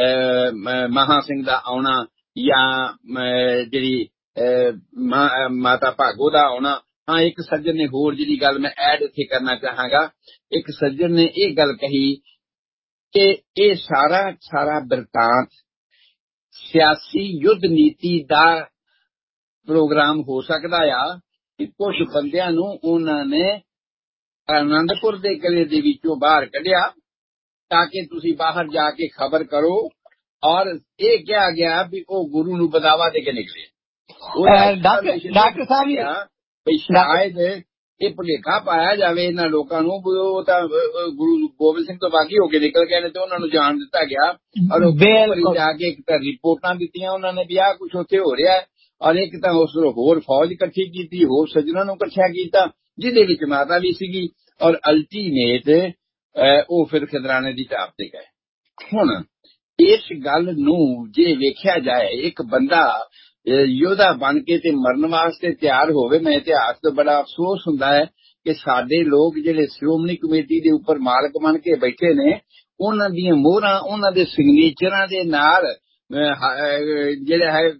ਮਹਾ ਸਿੰਘ ਦਾ ਆਉਣਾ ਜਾਂ ਜਿਹੜੀ ਮਾਤਾ ਭਾਗੋ ਦਾ ਆਉਣਾ। ਹਾਂ, ਇੱਕ ਸੱਜਣ ਨੇ ਹੋਰ ਜਿਹੜੀ ਗੱਲ ਮੈਂ ਐਡ ਇੱਥੇ ਕਰਨਾ ਚਾਹਾਂਗਾ, ਇੱਕ ਸੱਜਣ ਨੇ ਇਹ ਗੱਲ ਕਹੀ ਕਿ ਇਹ ਸਾਰਾ ਬਿਰਤਾਂਤ ਸਿਆਸੀ ਯੁੱਧ ਨੀਤੀ ਦਾ ਪ੍ਰੋਗਰਾਮ ਹੋ ਸਕਦਾ ਆ ਕਿ ਕੁਝ ਬੰਦਿਆਂ ਨੂੰ ਉਹਨਾਂ ਨੇ ਆਨੰਦਪੁਰ ਦੇ ਕਿਲੇ ਦੇ ਵਿੱਚੋਂ ਬਾਹਰ ਕੱਢਿਆ ਤਾਂ ਕਿ ਤੁਸੀਂ ਬਾਹਰ ਜਾ ਕੇ ਖਬਰ ਕਰੋ। ਔਰ ਇਹ ਕਿਹਾ ਗਿਆ ਵੀ ਉਹ ਗੁਰੂ ਨੂੰ ਬਦਾਵਾ ਦੇ ਕੇ ਨਿਕਲੇ। ਡਾਕਟਰ ਸਾਹਿਬ ਵੀ ਸ਼ਾਇਦ ਇਹ ਭੁਲੇਖਾ ਪਾਇਆ ਜਾਵੇ ਇਹਨਾਂ ਲੋਕਾਂ ਨੂੰ ਵੀ ਉਹ ਤਾਂ ਗੁਰੂ ਗੋਬਿੰਦ ਸਿੰਘ ਤੋਂ ਬਾਗੀ ਹੋ ਕੇ ਨਿਕਲ ਗਏ ਨੇ ਤੇ ਉਹਨਾਂ ਨੂੰ ਜਾਣ ਦਿੱਤਾ ਗਿਆ। ਔਰ ਉਹ ਜਾ ਕੇ ਇੱਕ ਤਾਂ ਰਿਪੋਰਟਾਂ ਦਿੱਤੀਆਂ ਉਹਨਾਂ ਨੇ ਵੀ ਆਹ ਕੁਛ ਉੱਥੇ ਹੋ ਰਿਹਾ ਹੈ। ਔਰ ਇੱਕ ਤਾਂ ਉਸ ਹੋਰ ਫੌਜ ਇਕੱਠੀ ਕੀਤੀ, ਹੋਰ ਸੱਜਣਾਂ ਨੂੰ ਇਕੱਠਾ ਕੀਤਾ ਜਿਹਦੇ ਵਿੱਚ ਮਾਤਾ ਵੀ ਸੀਗੀ। ਔਰ ਅਲਟੀਮੇਟ ਉਹ ਫਿਰ ਖਿਦਰਾਣੇ ਦੀ ਢਾਬ ਤੇ ਗਏ। ਹੁਣ ਇਸ ਗੱਲ ਨੂੰ ਜੇ ਵੇਖਿਆ ਜਾਏ, ਇੱਕ ਬੰਦਾ ਯੋਧਾ ਬਣ ਕੇ ਤੇ ਮਰਨ ਵਾਸਤੇ ਤਿਆਰ ਹੋਵੇ, ਮੈਂ ਇਤਿਹਾਸ ਤੋਂ ਬੜਾ ਅਫਸੋਸ ਹੁੰਦਾ ਹੈ ਕਿ ਸਾਡੇ ਲੋਕ ਜਿਹੜੇ ਸ਼੍ਰੋਮਣੀ ਕਮੇਟੀ ਦੇ ਉੱਪਰ ਮਾਲਕ ਬਣ ਕੇ ਬੈਠੇ ਨੇ, ਉਹਨਾਂ ਦੀਆਂ ਮੋਹਰਾਂ, ਉਹਨਾਂ ਦੇ ਸਿਗਨੇਚਰਾਂ ਦੇ ਨਾਲ ਜਿਹੜਾ ਹੈ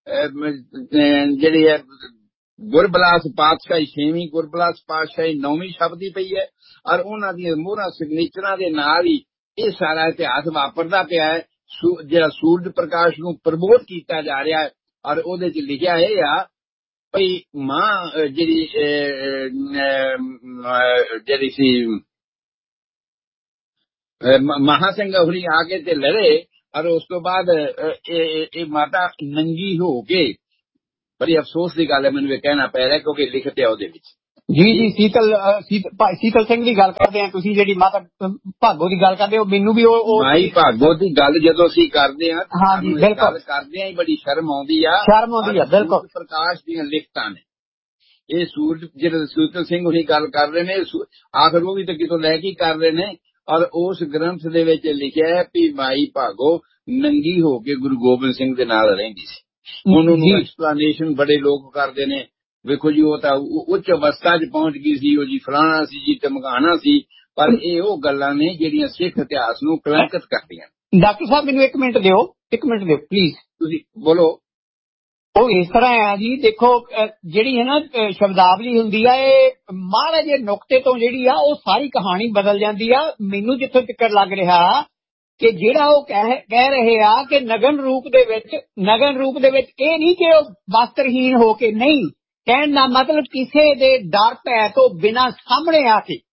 ਜਿਹੜੀ ਹੈ ਗੁਰਬਲਾਸ ਪਾਤਸ਼ਾਹੀ 6ਵੀਂ, ਗੁਰਬਲਾਸ ਪਾਤਸ਼ਾਹੀ 9ਵੀਂ ਸ਼ਬਦੀ ਪਈ ਹੈ। ਔਰ ਉਹਨਾਂ ਦੀਆਂ ਮੋਹਰਾਂ ਸਿਗਨੇਚਰਾਂ ਦੇ ਨਾਲ ਹੀ ਇਹ ਸਾਰਾ ਇਤਿਹਾਸ ਵਾਪਰਦਾ ਪਿਆ ਹੈ। ਜਿਹੜਾ ਸੂਰਜ ਪ੍ਰਕਾਸ਼ ਨੂੰ ਪ੍ਰਮੋਟ ਕੀਤਾ ਜਾ ਰਿਹਾ ਹੈ ਔਰ ਉਹਦੇ ਚ ਲਿਖਿਆ ਇਹ ਆ ਭਈ ਮਾਂ ਜਿਹੜੀ ਸੀ ਮਹਾ ਸਿੰਘ ਹੋਰੀ ਆ ਕੇ ਤੇ ਲੜੇ ਔਰ ਉਸ ਤੋਂ ਬਾਅਦ ਇਹ ਮਾਤਾ ਨੰਗੀ ਹੋ ਕੇ, ਬੜੀ ਅਫਸੋਸ ਦੀ ਗੱਲ ਹੈ, ਮੈਨੂੰ ਇਹ ਕਹਿਣਾ ਪੈ ਰਿਹਾ ਕਿਉਂਕਿ ਲਿਖਤ ਹੈ ਉਹਦੇ ਵਿੱਚ। ਜੀ ਸੀਤਲ ਸਿੰਘ ਦੀ ਗੱਲ ਕਰਦੇ ਆ, ਤੁਸੀਂ ਜਿਹੜੀ ਮਾਤਾ ਭਾਗੋ ਦੀ ਗੱਲ ਕਰਦੇ ਹੋ, ਮੈਨੂੰ ਵੀ ਉਹ ਮਾਈ ਭਾਗੋ ਦੀ ਗੱਲ ਜਦੋਂ ਅਸੀਂ ਕਰਦੇ ਆ, ਹਾਂਜੀ ਬਿਲਕੁਲ ਕਰਦੇ ਆ, ਬੜੀ ਸ਼ਰਮ ਆਉਂਦੀ ਆ ਬਿਲਕੁਲ। ਪ੍ਰਕਾਸ਼ ਦੀਆਂ ਲਿਖਤਾਂ ਨੇ ਇਹ ਸੂਰਜ, ਜਿਹੜੇ ਸੀਤਲ ਸਿੰਘ ਹੁਣੀ ਗੱਲ ਕਰ ਰਹੇ ਨੇ, ਆਖਰ ਉਹ ਵੀ ਤਾਂ ਕਿਤੋਂ ਲੈ ਕੇ ਕਰ ਰਹੇ ਨੇ। ਔਰ ਉਸ ਗ੍ਰੰਥ ਦੇ ਵਿੱਚ ਲਿਖਿਆ ਹੈ ਕਿ ਮਾਈ ਭਾਗੋ ਨੰਗੀ ਹੋ ਕੇ ਗੁਰੂ ਗੋਬਿੰਦ ਸਿੰਘ ਦੇ ਨਾਲ ਰਹਿੰਦੀ ਸੀ। ਉਹਨੂੰ ਐਕਸਪਲੇਨੇਸ਼ਨ ਬੜੇ ਲੋਕ ਕਰਦੇ ਨੇ, ਵੇਖੋ ਜੀ ਉਹ ਤਾਂ ਉੱਚ ਅਵਸਥਾ 'ਚ ਪਹੁੰਚ ਗਈ ਸੀ, ਉਹ ਜੀ ਫਲਾਣਾ ਸੀ ਜੀ ਧਮਕਾਣਾ ਸੀ, ਪਰ ਇਹ ਉਹ ਗੱਲਾਂ ਨੇ ਜਿਹੜੀਆਂ ਸਿੱਖ ਇਤਿਹਾਸ ਨੂੰ ਕਲੰਕਿਤ ਕਰਦੀਆਂ। ਡਾਕਟਰ ਸਾਹਿਬ ਮੈਨੂੰ ਇੱਕ ਮਿੰਟ ਦਿਓ ਪਲੀਜ਼। ਤੁਸੀਂ ਬੋਲੋ। ਉਹ ਇਸ ਤਰ੍ਹਾਂ ਆ ਜੀ, ਦੇਖੋ ਜਿਹੜੀ ਹੈ ਨਾ ਸ਼ਬਦਾਵਲੀ ਹੁੰਦੀ ਆ, ਇਹ ਮਾੜੇ ਜਿਹੇ ਨੁਕਤੇ ਤੋਂ ਜਿਹੜੀ ਆ ਉਹ ਸਾਰੀ ਕਹਾਣੀ ਬਦਲ ਜਾਂਦੀ ਆ। ਮੈਨੂੰ ਜਿੱਥੋਂ ਤੱਕ ਲੱਗ ਰਿਹਾ ਕਿ ਜਿਹੜਾ ਉਹ ਕਹਿ ਰਹੇ ਆ ਕਿ ਨਗਨ ਰੂਪ ਦੇ ਵਿੱਚ ਇਹ ਨਹੀਂ ਕਿ ਉਹ ਵਸਤਰਹੀਨ ਹੋ ਕੇ, ਨਹੀਂ, ਕਹਿਣ ਦਾ ਮਤਲਬ ਕਿਸੇ ਦੇ ਡਰ ਭੈ ਤੋਂ ਬਿਨਾਂ ਸਾਹਮਣੇ ਆ ਕੇ।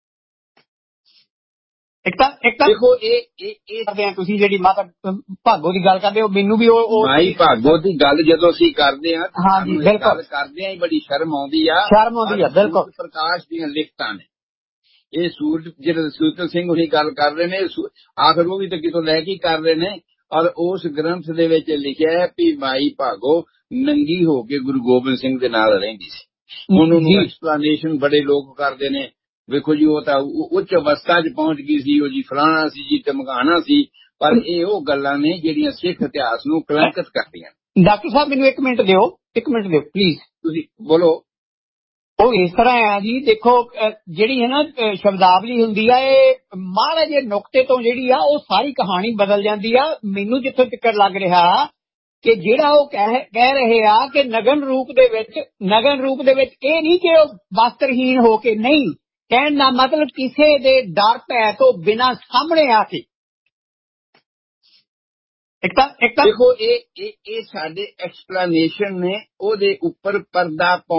ਇੱਕ ਤਾਂ ਦੇਖੋ ਇਹ ਕਰਦੇ ਆ, ਤੁਸੀਂ ਜਿਹੜੀ ਮਾਤਾ ਭਾਗੋ ਦੀ ਗੱਲ ਕਰਦੇ ਹੋ, ਮੈਨੂੰ ਵੀ ਉਹ ਮਾਈ ਭਾਗੋ ਦੀ ਗੱਲ ਜਦੋਂ ਅਸੀਂ ਕਰਦੇ ਆ, ਹਾਂਜੀ ਬਿਲਕੁਲ ਕਰਦੇ ਆ, ਬੜੀ ਸ਼ਰਮ ਆਉਂਦੀ ਆ ਬਿਲਕੁਲ। ਪ੍ਰਕਾਸ਼ ਦੀਆਂ ਲਿਖਤਾਂ ਨੇ ਇਹ ਸੂਰਜ, ਜਿਹੜੇ ਸੀਤਲ ਸਿੰਘ ਹੁਣੀ ਗੱਲ ਕਰ ਰਹੇ ਨੇ, ਆਖਰ ਉਹ ਵੀ ਤਾਂ ਕਿਤੋਂ ਲੈ ਕੇ ਕਰ ਰਹੇ ਨੇ। ਔਰ ਉਸ ਗ੍ਰੰਥ ਦੇ ਵਿੱਚ ਲਿਖਿਆ ਹੈ ਕਿ ਮਾਈ ਭਾਗੋ ਨੰਗੀ ਹੋ ਕੇ ਗੁਰੂ ਗੋਬਿੰਦ ਸਿੰਘ ਦੇ ਨਾਲ ਰਹਿੰਦੀ ਸੀ। ਉਹਨੂੰ ਐਕਸਪਲੇਨੇਸ਼ਨ ਬੜੇ ਲੋਕ ਕਰਦੇ ਨੇ, ਵੇਖੋ ਜੀ ਉਹ ਤਾਂ ਉੱਚ ਅਵਸਥਾ 'ਚ ਪਹੁੰਚ ਗਈ ਸੀ, ਉਹ ਜੀ ਫਲਾਣਾ ਸੀ ਜੀ ਧਮਕਾਣਾ ਸੀ, ਪਰ ਇਹ ਉਹ ਗੱਲਾਂ ਨੇ ਜਿਹੜੀਆਂ ਸਿੱਖ ਇਤਿਹਾਸ ਨੂੰ ਕਲੰਕਿਤ ਕਰਦੀਆਂ। ਡਾਕਟਰ ਸਾਹਿਬ ਮੈਨੂੰ ਇੱਕ ਮਿੰਟ ਦਿਓ ਪਲੀਜ਼। ਤੁਸੀਂ ਬੋਲੋ। ਉਹ ਇਸ ਤਰ੍ਹਾਂ ਆ ਜੀ, ਦੇਖੋ ਜਿਹੜੀ ਹੈ ਨਾ ਸ਼ਬਦਾਵਲੀ ਹੁੰਦੀ ਆ, ਇਹ ਮਾੜੇ ਜਿਹੇ ਨੁਕਤੇ ਤੋਂ ਜਿਹੜੀ ਆ ਉਹ ਸਾਰੀ ਕਹਾਣੀ ਬਦਲ ਜਾਂਦੀ ਆ। ਮੈਨੂੰ ਜਿੱਥੋਂ ਤੱਕ ਲੱਗ ਰਿਹਾ ਕਿ ਜਿਹੜਾ ਉਹ ਕਹਿ ਰਹੇ ਆ ਕਿ ਨਗਨ ਰੂਪ ਦੇ ਵਿੱਚ ਇਹ ਨਹੀਂ ਕਿ ਉਹ ਵਸਤਰਹੀਨ ਹੋ ਕੇ, ਨਹੀਂ, ਕਹਿਣ ਦਾ ਮਤਲਬ ਕਿਸੇ ਦੇ ਡਰ ਭੈ ਤੋਂ ਬਿਨਾਂ ਸਾਹਮਣੇ ਆ ਕੇ। ਇੱਕ ਤਾਂ ਦੇਖੋ ਇਹ ਸਾਡੇ ਐਕਸਪਲੇਨੇਸ਼ਨ ਨੇ, ਉਹਦੇ ਉੱਪਰ ਪਰਦਾ